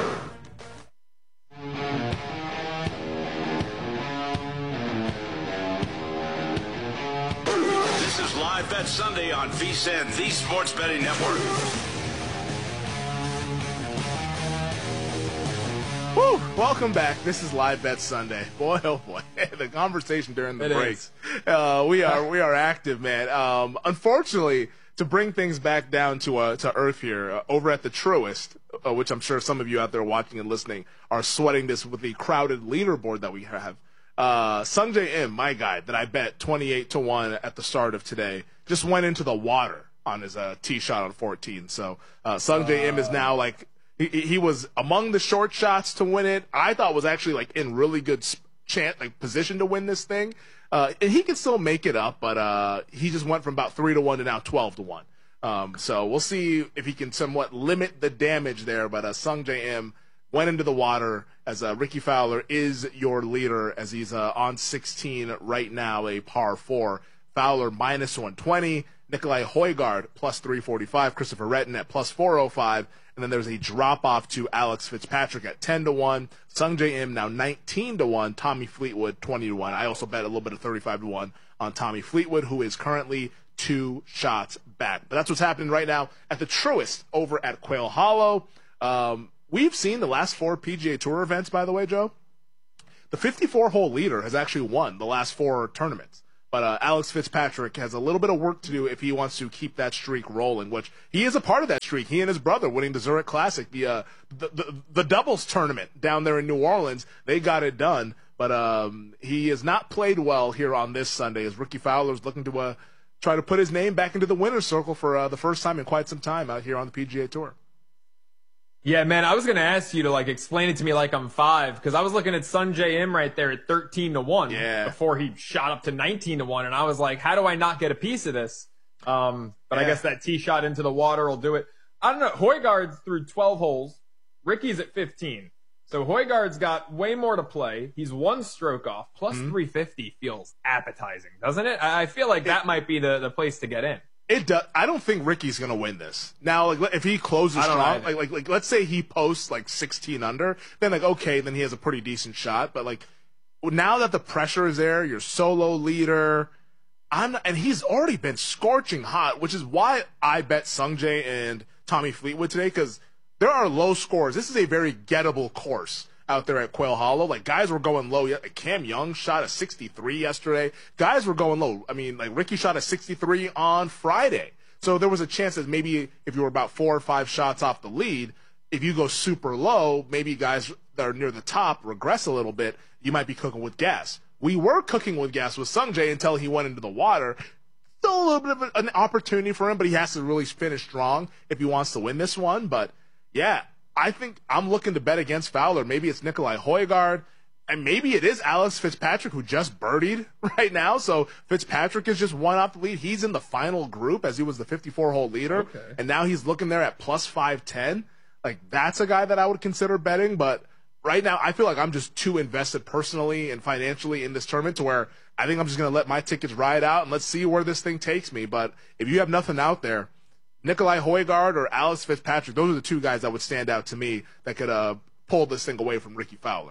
This is Live Bet Sunday on VSiN, the Sports Betting Network. Woo! Welcome back. This is Live Bet Sunday. Boy, oh boy, the conversation during the It breaks. Uh, we are we are active, man. Um, unfortunately, to bring things back down to uh, to earth here, uh, over at the Truist, uh, which I'm sure some of you out there watching and listening are sweating this with the crowded leaderboard that we have. Uh, Sungjae Im, my guy, that I bet twenty-eight to one at the start of today, just went into the water on his uh, tee shot on fourteen. So uh, Sungjae uh, Im is now like he, he was among the short shots to win it. I thought was actually like in really good chance, like position to win this thing. Uh, and he can still make it up, but uh, he just went from about three to one to now twelve to one. Um, so we'll see if he can somewhat limit the damage there. But uh, Sungjae Im went into the water as uh, Ricky Fowler is your leader as he's uh, on sixteen right now, a par four. Fowler minus one twenty. Nikolai Højgaard plus three forty-five. Christopher Retton at plus four oh five. And then there's a drop-off to Alex Fitzpatrick at ten to one. Sungjae Im now nineteen to one. Tommy Fleetwood twenty to one. I also bet a little bit of thirty-five to one on Tommy Fleetwood, who is currently two shots back. But that's what's happening right now at the Truist over at Quail Hollow. Um, we've seen the last four P G A Tour events, by the way, Joe. The fifty-four hole leader has actually won the last four tournaments. But uh, Alex Fitzpatrick has a little bit of work to do if he wants to keep that streak rolling, which he is a part of that streak. He and his brother winning the Zurich Classic, the, uh, the, the, the doubles tournament down there in New Orleans. They got it done. But um, he has not played well here on this Sunday as Ricky Fowler is looking to uh, try to put his name back into the winner's circle for uh, the first time in quite some time out here on the P G A Tour. Yeah, man, I was going to ask you to, like, explain it to me like I'm five, because I was looking at Sungjae Im right there at thirteen to one yeah. before he shot up to nineteen to one, and I was like, how do I not get a piece of this? Um, but yeah. I guess that tee shot into the water will do it. I don't know. Højgaard's through twelve holes. Ricky's at fifteen. So Højgaard's got way more to play. He's one stroke off. Plus mm-hmm. three fifty feels appetizing, doesn't it? I feel like that might be the, the place to get in. It does. I don't think Ricky's going to win this. Now, like, if he closes strong, like, like, like, let's say he posts, like, sixteen under, then, like, okay, then he has a pretty decent shot. But, like, now that the pressure is there, you're solo leader, I'm not, and he's already been scorching hot, which is why I bet Sungjae and Tommy Fleetwood today, because there are low scores. This is a very gettable course out there at Quail Hollow. Like, guys were going low. Cam Young shot a sixty-three yesterday. Guys were going low. I mean, like, Ricky shot a sixty-three on Friday. So there was a chance that maybe if you were about four or five shots off the lead, if you go super low, maybe guys that are near the top regress a little bit, you might be cooking with gas. We were cooking with gas with Sungjae until he went into the water. Still a little bit of an opportunity for him, but he has to really finish strong if he wants to win this one. But, yeah, I think I'm looking to bet against Fowler. Maybe it's Nikolai Højgaard, and maybe it is Alex Fitzpatrick, who just birdied right now. So Fitzpatrick is just one off the lead. He's in the final group as he was the fifty-four hole leader, okay. and now he's looking there at plus five ten. Like, that's a guy that I would consider betting, but right now I feel like I'm just too invested personally and financially in this tournament to where I think I'm just going to let my tickets ride out and let's see where this thing takes me. But if you have nothing out there, Nikolai Højgaard or Alex Fitzpatrick, those are the two guys that would stand out to me that could uh, pull this thing away from Ricky Fowler.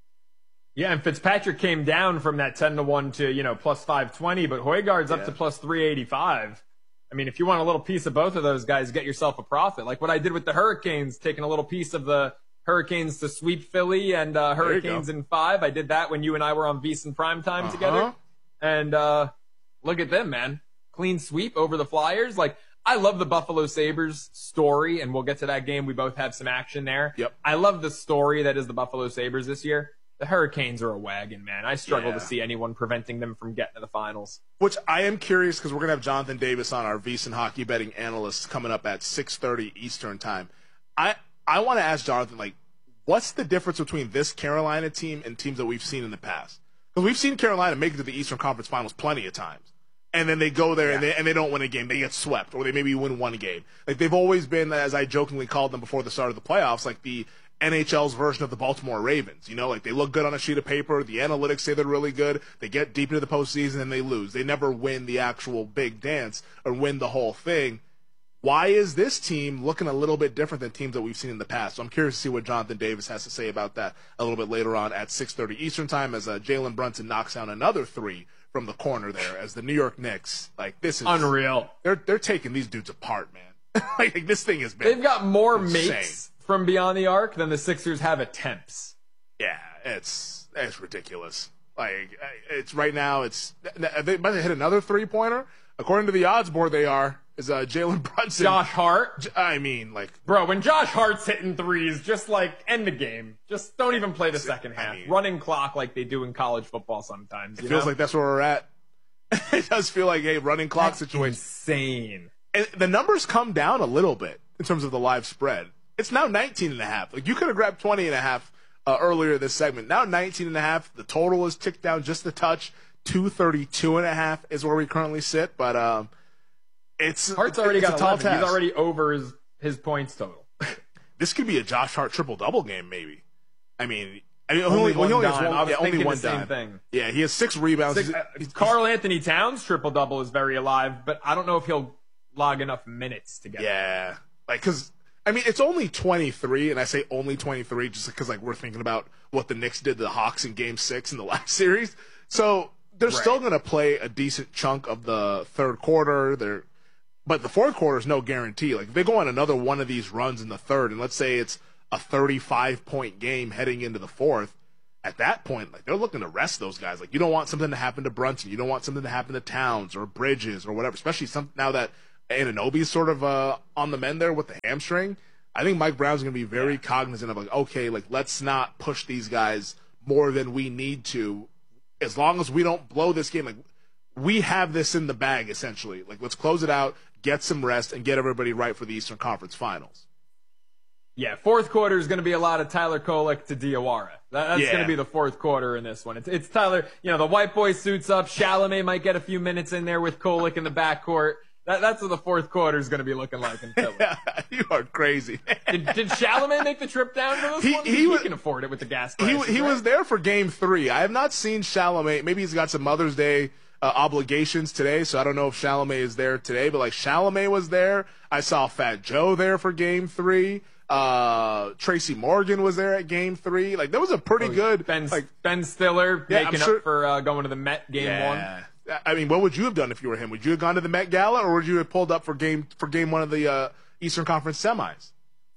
Yeah, and Fitzpatrick came down from that ten to one to, you know, plus five twenty, but Højgaard's up yeah. to plus three eighty-five. I mean, if you want a little piece of both of those guys, get yourself a profit. Like what I did with the Hurricanes, taking a little piece of the Hurricanes to sweep Philly and uh, Hurricanes in five. I did that when you and I were on VEASAN Primetime uh-huh. together. And uh, look at them, man. Clean sweep over the Flyers. Like, I love the Buffalo Sabres story, and we'll get to that game. We both have some action there. Yep. I love the story that is the Buffalo Sabres this year. The Hurricanes are a wagon, man. I struggle yeah. to see anyone preventing them from getting to the finals. Which I am curious because we're going to have Jonathan Davis on, our VEASAN hockey betting analyst, coming up at six thirty Eastern time. I, I want to ask Jonathan, like, what's the difference between this Carolina team and teams that we've seen in the past? Because we've seen Carolina make it to the Eastern Conference Finals plenty of times. And then they go there yeah. and, they, and they don't win a game. They get swept, or they maybe win one game. Like, they've always been, as I jokingly called them before the start of the playoffs, like the N H L's version of the Baltimore Ravens. You know, like, they look good on a sheet of paper. The analytics say they're really good. They get deep into the postseason and they lose. They never win the actual big dance or win the whole thing. Why is this team looking a little bit different than teams that we've seen in the past? So I'm curious to see what Jonathan Davis has to say about that a little bit later on at six thirty Eastern time as uh, Jalen Brunson knocks down another three from the corner there as the New York Knicks. Like, this is unreal. They're they're taking these dudes apart, man. like, this thing has been They've got more insane. mates from beyond the arc than the Sixers have attempts. Yeah, it's it's ridiculous. Like, it's right now, it's they about to hit another three pointer. According to the odds board, they are. Is uh, Jalen Brunson. Josh Hart. I mean, like. Bro, when Josh Hart's hitting threes, just like end the game. Just don't even play the second half. I mean, running clock like they do in college football sometimes. It you feels know? like that's where we're at. It does feel like a running clock that's situation. Insane. And the numbers come down a little bit in terms of the live spread. It's now nineteen and a half. Like, you could have grabbed twenty and a half uh, earlier this segment. Now nineteen and a half. The total is ticked down just a touch. two thirty-two and a half is where we currently sit, but um, it's Hart's already it's got a tall eleven. task. He's already over his, his points total. this could be a Josh Hart triple-double game, maybe. I mean, I mean, only, only, one he only dime. has one, I was yeah, only thinking one the same dime. thing. Yeah, he has six rebounds. Six, he's, uh, he's, Karl Anthony Towns triple-double is very alive, but I don't know if he'll log enough minutes to get Yeah. Like, because, I mean, it's only twenty-three, and I say only twenty-three just because, like, we're thinking about what the Knicks did to the Hawks in Game six in the last series. So they're Right. still going to play a decent chunk of the third quarter. They're, but the fourth quarter is no guarantee. Like, if they go on another one of these runs in the third, and let's say it's a thirty-five point game heading into the fourth, at that point, like, they're looking to rest those guys. Like, you don't want something to happen to Brunson. You don't want something to happen to Towns or Bridges or whatever, especially some, now that Anunoby's sort of uh, on the mend there with the hamstring. I think Mike Brown's going to be very yeah. cognizant of, like, okay, like, let's not push these guys more than we need to. As long as we don't blow this game, like, we have this in the bag, essentially. Like, let's close it out, get some rest, and get everybody right for the Eastern Conference Finals. Yeah, fourth quarter is going to be a lot of Tyler Kolek to Diawara. That, that's Yeah. going to be the fourth quarter in this one. It's, it's Tyler, you know, the white boy suits up. Chalamet might get a few minutes in there with Kolek in the backcourt. That, that's what the fourth quarter is going to be looking like in Philly. You are crazy. Did, did Chalamet make the trip down to this He- one? he He, was- can afford it with the gas He, prices. he right? was there for game three. I have not seen Chalamet. Maybe he's got some Mother's Day uh, obligations today, so I don't know if Chalamet is there today. But, like, Chalamet was there. I saw Fat Joe there for game three. Uh, Tracy Morgan was there at game three. Like, that was a pretty Oh, good. Ben, like, Ben Stiller Yeah, I'm making sure- up for uh, going to the Met game yeah. one. I mean, what would you have done if you were him? Would you have gone to the Met Gala, or would you have pulled up for game for game one of the uh, Eastern Conference semis?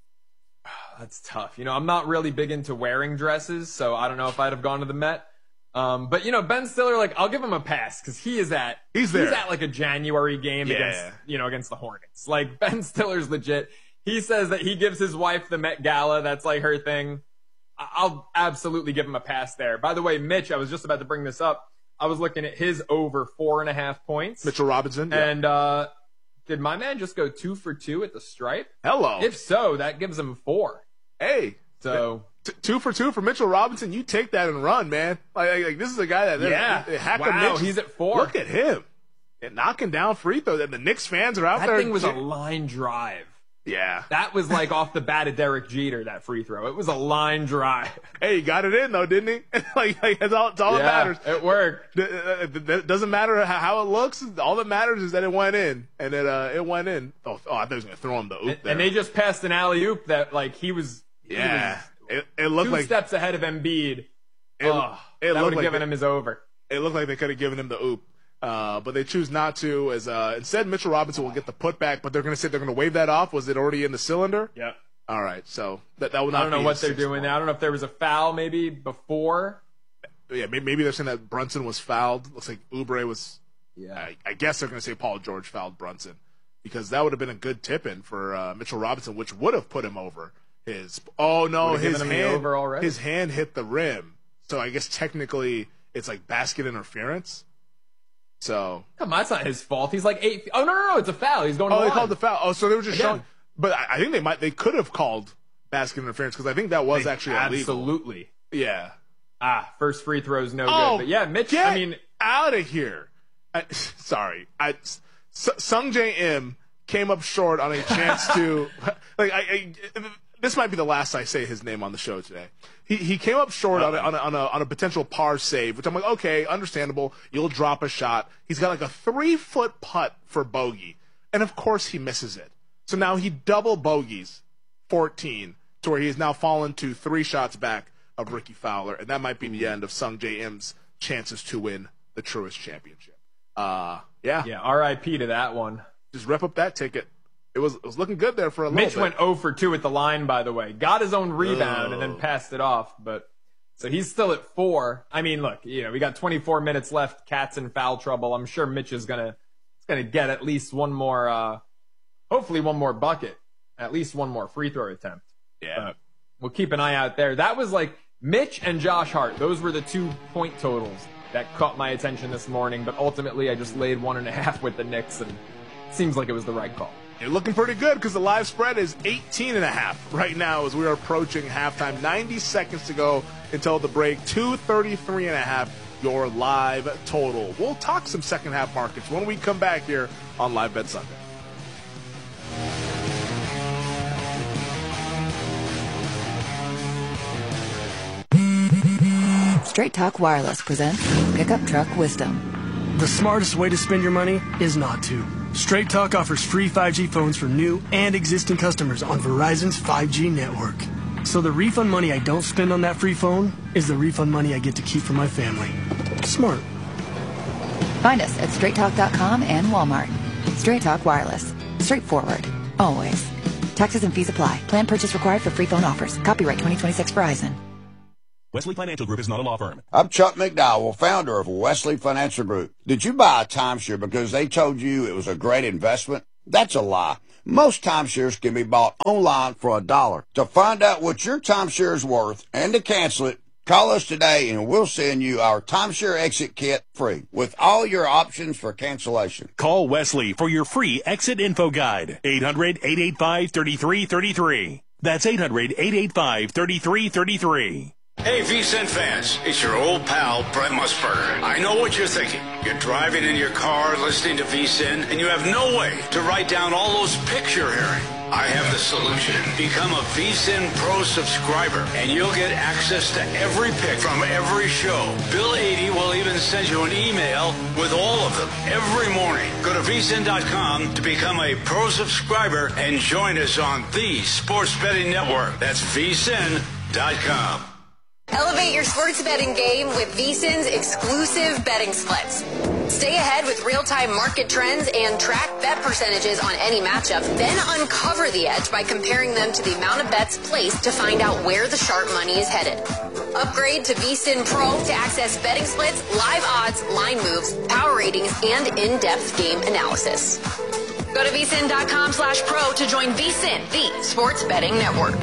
That's tough. You know, I'm not really big into wearing dresses, so I don't know if I'd have gone to the Met. Um, but, you know, Ben Stiller, like, I'll give him a pass because he is at He's there. He's at like a January game Yeah. against, you know, against the Hornets. Like, Ben Stiller's legit. He says that he gives his wife the Met Gala. That's like her thing. I- I'll absolutely give him a pass there. By the way, Mitch, I was just about to bring this up. I was looking at his over four and a half points. Mitchell Robinson. yeah. And uh, did my man just go two for two at the stripe? Hello. If so, that gives him four. Hey. So T- two for two for Mitchell Robinson. You take that and run, man. Like, like, like, this is a guy that Yeah. that- Hacker Wow, Mitch- he's at four. Look at him, and knocking down free throws. And the Knicks fans are out that there. thing was a line drive. Yeah. That was like off the bat of Derek Jeter, that free throw. It was a line drive. Hey, he got it in though, didn't he? like, like that's all, that's all Yeah, that matters. it worked. Th- uh, th- It doesn't matter how, how it looks. All that matters is that it went in, and it uh, it went in. Oh, oh I thought he was gonna throw him the oop And, there. and they just passed an alley oop that like he was. he yeah, was it, it looked two like steps ahead of Embiid. It, oh, it that looked would have like given they- him his over. It looked like they could have given him the oop. Uh, but they choose not to. As uh, instead, Mitchell Robinson will get the putback, but they're going to say they're going to wave that off. Was it already in the cylinder? Yeah. All right, so that that will not. I don't know be what a they're six doing point. there. I don't know if there was a foul maybe before. Yeah, maybe, maybe they're saying that Brunson was fouled. Looks like Oubre was. Yeah. I, I guess they're going to say Paul George fouled Brunson, because that would have been a good tip-in for uh, Mitchell Robinson, which would have put him over his. Oh no, Would have his given him the hand over already? his hand hit the rim, so I guess technically it's like basket interference. So Come on, that's not his fault. He's like eight. Oh no, no, no! It's a foul. He's going. To oh, they line. called the foul. Oh, so they were just Again. showing. But I, I think they might they could have called basket interference, because I think that was They- actually illegal. absolutely. Yeah. Ah, first free throw's no Oh, good. But yeah, Mitch. Get I mean, out of here. I, sorry, I S- Sung J M came up short on a chance to like. I, I, this might be the last I say his name on the show today. He he came up short on a, on a on a on a potential par save, which I'm like, okay, understandable. You'll drop a shot. He's got like a three foot putt for bogey, and of course he misses it. So now he double bogeys fourteen, to where he has now fallen to three shots back of Ricky Fowler, and that might be the end of Sung J M's chances to win the Truist Championship. Uh, yeah. yeah. R I P to that one. Just rep up that ticket. It was it was looking good there for a Mitch little bit. went zero for two at the line, by the way. Got his own rebound and then Oh. passed it off. But so he's still at four. I mean, look, you know, we got twenty-four minutes left. Cat's in foul trouble. I'm sure Mitch is gonna is gonna get at least one more, uh, hopefully one more bucket, at least one more free throw attempt. Yeah. But we'll keep an eye out there. That was like Mitch and Josh Hart. Those were the two point totals that caught my attention this morning. But ultimately, I just laid one and a half with the Knicks, and it seems like it was the right call. You're looking pretty good, because the live spread is eighteen and a half right now as we are approaching halftime. ninety seconds to go until the break. two thirty-three and a half your live total. We'll talk some second half markets when we come back here on Live Bet Sunday. Straight Talk Wireless presents Pickup Truck Wisdom. The smartest way to spend your money is not to. Straight Talk offers free five G phones for new and existing customers on Verizon's five G network. So the refund money I don't spend on that free phone is the refund money I get to keep for my family. Smart. Find us at straight talk dot com and Walmart. Straight Talk Wireless. Straightforward. Always. Taxes and fees apply. Plan purchase required for free phone offers. Copyright twenty twenty-six Verizon. Wesley Financial Group is not a law firm. I'm Chuck McDowell, founder of Wesley Financial Group. Did you buy a timeshare because they told you it was a great investment? That's a lie. Most timeshares can be bought online for a dollar. To find out what your timeshare is worth and to cancel it, call us today and we'll send you our timeshare exit kit free with all your options for cancellation. Call Wesley for your free exit info guide. eight hundred, eight eight five, three three three three. That's eight hundred, eight eight five, three three three three. Hey, V C N fans, it's your old pal, Brent Musburger. I know what you're thinking. You're driving in your car, listening to V C N, and you have no way to write down all those pics you're hearing. I have the solution. Become a V C N Pro subscriber, and you'll get access to every pic from every show. Bill eighty will even send you an email with all of them every morning. Go to V C N dot com to become a Pro subscriber and join us on the Sports Betting Network. That's V C N dot com. Elevate your sports betting game with V S I N's exclusive betting splits. Stay ahead with real-time market trends and track bet percentages on any matchup, then uncover the edge by comparing them to the amount of bets placed to find out where the sharp money is headed. Upgrade to V S I N Pro to access betting splits, live odds, line moves, power ratings, and in-depth game analysis. Go to V S I N dot com slash pro to join V S I N, the Sports Betting Network.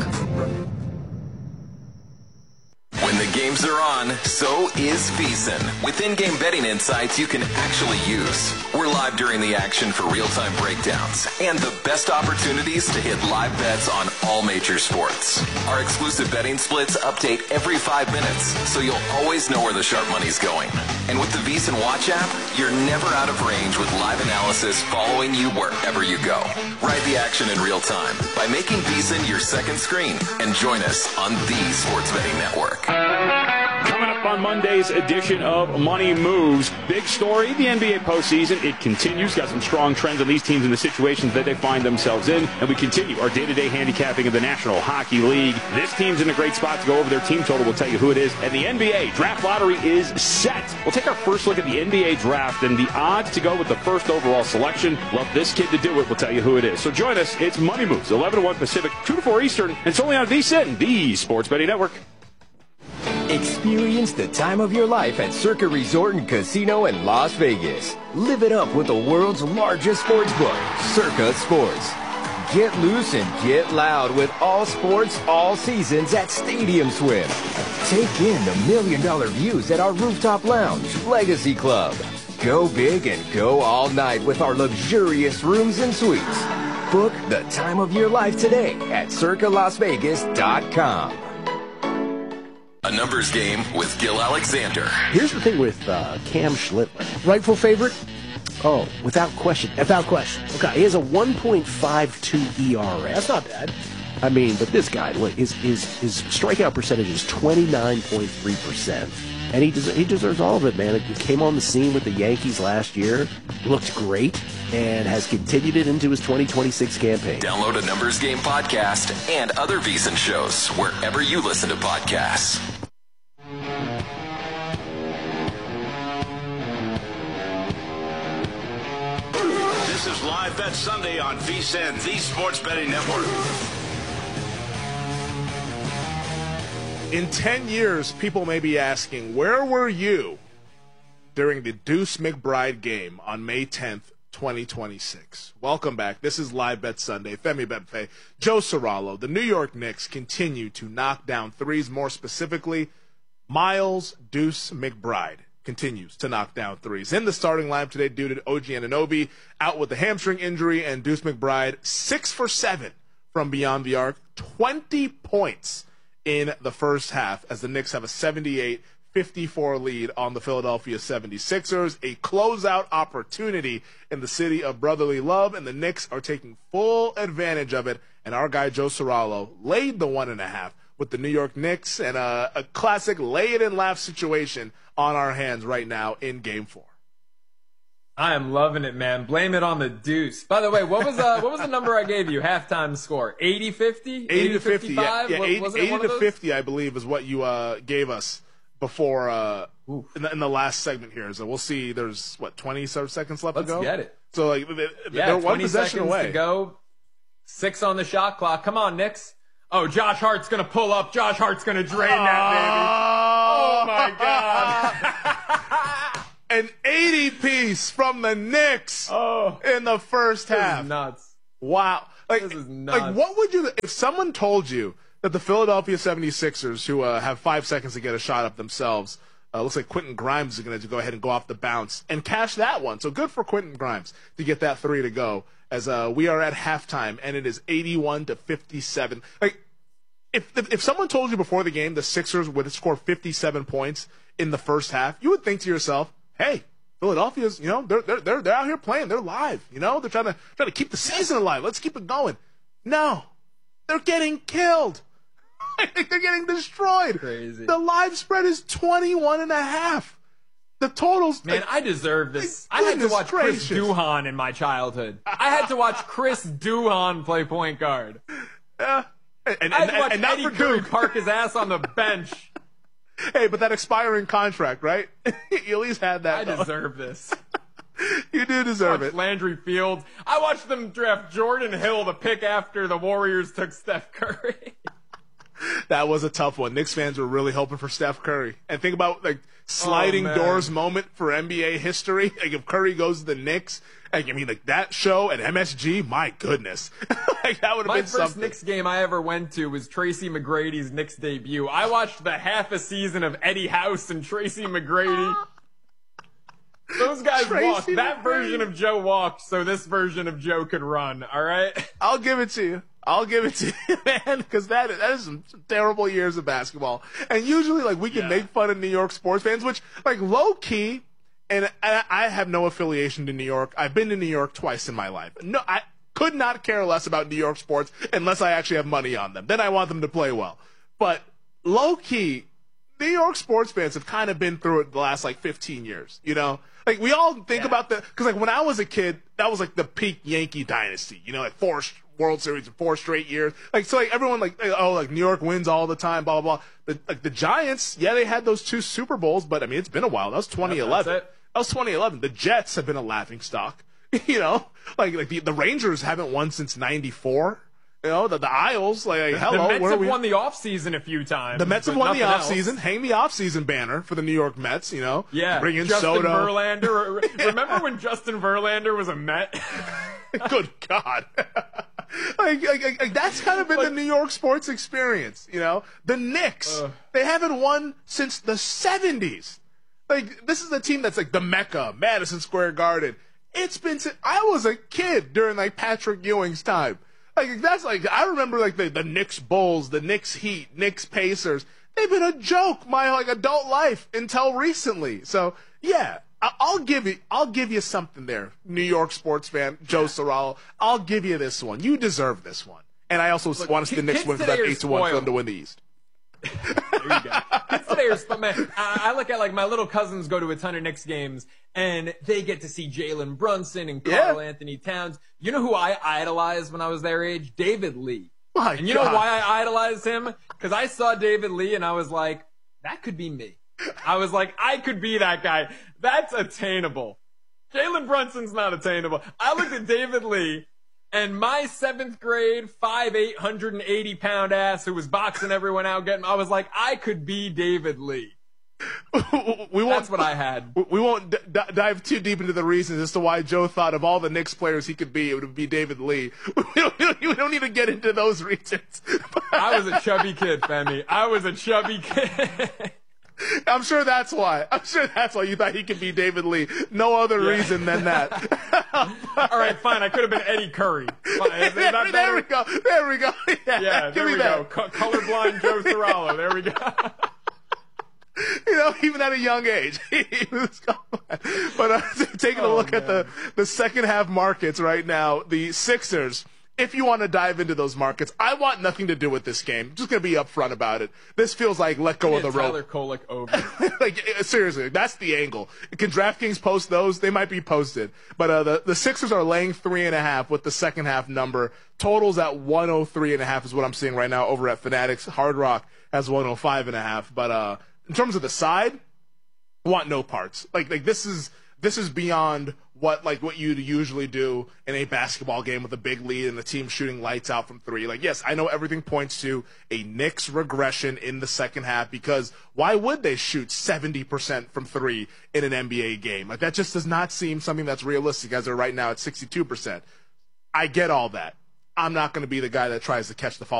When the games are on, so is V S I N. With in-game betting insights you can actually use. We're live during the action for real-time breakdowns and the best opportunities to hit live bets on all major sports. Our exclusive betting splits update every five minutes, so you'll always know where the sharp money's going. And with the V S I N Watch app, you're never out of range with live analysis following you wherever you go. Ride the action in real time by making V S I N your second screen and join us on the Sports Betting Network. Coming up on Monday's edition of Money Moves, big story, the N B A postseason. It continues. Got some strong trends on these teams and the situations that they find themselves in. And we continue our day-to-day handicapping of the National Hockey League. This team's in a great spot to go over their team total. We'll tell you who it is. And the N B A draft lottery is set. We'll take our first look at the N B A draft and the odds to go with the first overall selection. Love this kid to do it. We'll tell you who it is. So join us. It's Money Moves, eleven to one Pacific, two to four Eastern. And it's only on V S I N, the Sports Betting Network. Experience the time of your life at Circa Resort and Casino in Las Vegas. Live it up with the world's largest sports book, Circa Sports. Get loose and get loud with all sports, all seasons at Stadium Swim. Take in the million dollar views at our rooftop lounge, Legacy Club. Go big and go all night with our luxurious rooms and suites. Book the time of your life today at circa las vegas dot com. A numbers game with Gil Alexander. Here's the thing with uh, Cam Schlittler. Rightful favorite? Oh, without question. Without question. Okay. He has a one point five two E R A. That's not bad. I mean, but this guy, look, his, his, his strikeout percentage is twenty-nine point three percent. And he, des- he deserves all of it, man. He came on the scene with the Yankees last year, looked great, and has continued it into his twenty twenty-six campaign. Download a Numbers Game podcast and other V S I N shows wherever you listen to podcasts. This is Live Bet Sunday on V S I N, the Sports Betting Network. In ten years, people may be asking, where were you during the Deuce McBride game on May tenth, twenty twenty-six? Welcome back. This is Live Bet Sunday. Femi Bebefe, Joe Serralo. The New York Knicks continue to knock down threes. More specifically, Miles Deuce McBride continues to knock down threes. In the starting lineup today, due to O G Anunoby out with a hamstring injury, and Deuce McBride six for seven from beyond the arc, twenty points in the first half as the Knicks have a seventy-eight fifty-four lead on the Philadelphia seventy-sixers. A closeout opportunity in the city of brotherly love, and the Knicks are taking full advantage of it. And our guy Joe Serralo laid the one and a half with the New York Knicks and a, a classic lay it and laugh situation on our hands right now in Game Four. I am loving it, man. Blame it on the deuce. By the way, what was uh, what was the number I gave you? Halftime score eighty fifty? eighty to fifty, yeah, yeah was, eighty, was it eighty one of to those? fifty, I believe, is what you uh, gave us before uh, in, the, in the last segment here. So we'll see. There's what twenty seconds left Let's to go. get it. So like, they, Yeah, they're one twenty possession seconds away. to go. Six on the shot clock. Come on, Knicks. Oh, Josh Hart's gonna pull up. Josh Hart's gonna drain that baby. Oh my God. An eighty piece from the Knicks oh, in the first this half. Is nuts. Wow. Like, This is nuts. like, what would you, if someone told you that the Philadelphia seventy-sixers, who uh, have five seconds to get a shot up themselves, uh, looks like Quentin Grimes is going to go ahead and go off the bounce and cash that one. So good for Quentin Grimes to get that three to go as uh, we are at halftime and it is eighty-one to fifty-seven. Like, if, if if someone told you before the game the Sixers would score fifty-seven points in the first half, you would think to yourself, hey, Philadelphia's, you know, they're they're they're they're out here playing. They're live. You know, they're trying to trying to keep the season alive. Let's keep it going. No, they're getting killed. They're getting destroyed. Crazy. The live spread is twenty-one and a half. The totals. Man, like, I deserve this. I had to goodness watch Chris gracious. Duhon in my childhood. I had to watch Chris Duhon play point guard. Yeah. And, and, I had to and, watch and not Eddie for Curry Duke. park his ass on the bench. Hey, but that expiring contract, right? You at least had that. I though. deserve this. You do deserve watched it. Landry Fields. I watched them draft Jordan Hill the pick after the Warriors took Steph Curry. That was a tough one. Knicks fans were really hoping for Steph Curry. And think about like sliding Oh, man. doors moment for N B A history. Like if Curry goes to the Knicks, like, I mean, like that show at M S G, my goodness, like that would have My been first something. Knicks game I ever went to was Tracy McGrady's Knicks debut. I watched the half a season of Eddie House and Tracy McGrady. Those guys Tracy walked. That McGrady. version of Joe walked, so this version of Joe could run. All right. I'll give it to you. I'll give it to you, man, because that, that is some, some terrible years of basketball. And usually, like, we can Yeah. make fun of New York sports fans, which, like, low key, and I, I have no affiliation to New York. I've been to New York twice in my life. No, I could not care less about New York sports unless I actually have money on them. Then I want them to play well. But low key, New York sports fans have kind of been through it the last, like, fifteen years, you know? Like, we all think Yeah. about the, because, like, when I was a kid, that was, like, the peak Yankee dynasty, you know, like, four World Series in four straight years. Like, so, like, everyone, like, oh, like, New York wins all the time, blah, blah, blah. The, like, the Giants, yeah, they had those two Super Bowls, but, I mean, it's been a while. That was twenty eleven. That's it. That was twenty eleven. The Jets have been a laughing stock. You know? Like, like the, the Rangers haven't won since ninety-four. You know, the, the Isles, like, hello, the Mets where have we? won the offseason a few times. The Mets have but won the nothing else. offseason. Hang the offseason banner for the New York Mets, you know? Yeah. Bring in Justin Soto. Verlander. Remember when Justin Verlander was a Met? Good God. like, like, like, like, that's kind of been the New York sports experience, you know? The Knicks, Uh. they haven't won since the seventies. Like, this is a team that's like the Mecca, Madison Square Garden. It's been since I was a kid during, like, Patrick Ewing's time. Like, that's like, I remember, like, the, the Knicks Bulls, the Knicks Heat, Knicks Pacers. They've been a joke my, like, adult life until recently. So, yeah, I- I'll give you, I'll give you something there, New York sports fan, Joe Sorrello. I'll give you this one. You deserve this one. And I also Look, want to see the Knicks kids win for today that are eight to one for them spoiled. to win the East. There you go. Kids today are sp- man, I, I look at, like, my little cousins go to a ton of Knicks games, and they get to see Jalen Brunson and Karl Yeah. Anthony Towns. You know who I idolized when I was their age? David Lee. My And you God. know why I idolized him? Because I saw David Lee, and I was like, that could be me. I was like, I could be that guy. That's attainable. Jalen Brunson's not attainable. I looked at David Lee, and my seventh grade, five eight, one hundred eighty pound ass who was boxing everyone out, getting, I was like, I could be David Lee. we won't, That's what I had. We won't d- d- dive too deep into the reasons as to why Joe thought of all the Knicks players he could be, it would be David Lee. We don't, we don't need to get into those reasons. I was a chubby kid, Femi. I was a chubby kid. I'm sure that's why. I'm sure that's why you thought he could be David Lee. No other Yeah. reason than that. All right, fine. I could have been Eddie Curry. Fine. Is, is there, that there we better? go. There we go. Yeah, Yeah, give there me we that. go. Co- colorblind Joe Sorrello. There we go. You know, even at a young age, he was going. But uh, taking a Oh, look at the, the second half markets right now, the Sixers if you want to dive into those markets, I want nothing to do with this game. Just going to be upfront about it. This feels like let go yeah, of the Tyler rope. Kolek over. Like, seriously, that's the angle. Can DraftKings post those? They might be posted. But uh, the, the Sixers are laying three and a half with the second half number. Totals at one oh three and a half is what I'm seeing right now over at Fanatics. Hard Rock has one oh five and a half. But uh, in terms of the side, I want no parts. Like, like this is this is beyond what like what you'd usually do in a basketball game with a big lead and the team shooting lights out from three. Like, yes, I know everything points to a Knicks regression in the second half, because why would they shoot seventy percent from three in an N B A game? Like, that just does not seem something that's realistic as they're right now at sixty-two percent. I get all that. I'm not going to be the guy that tries to catch the fall.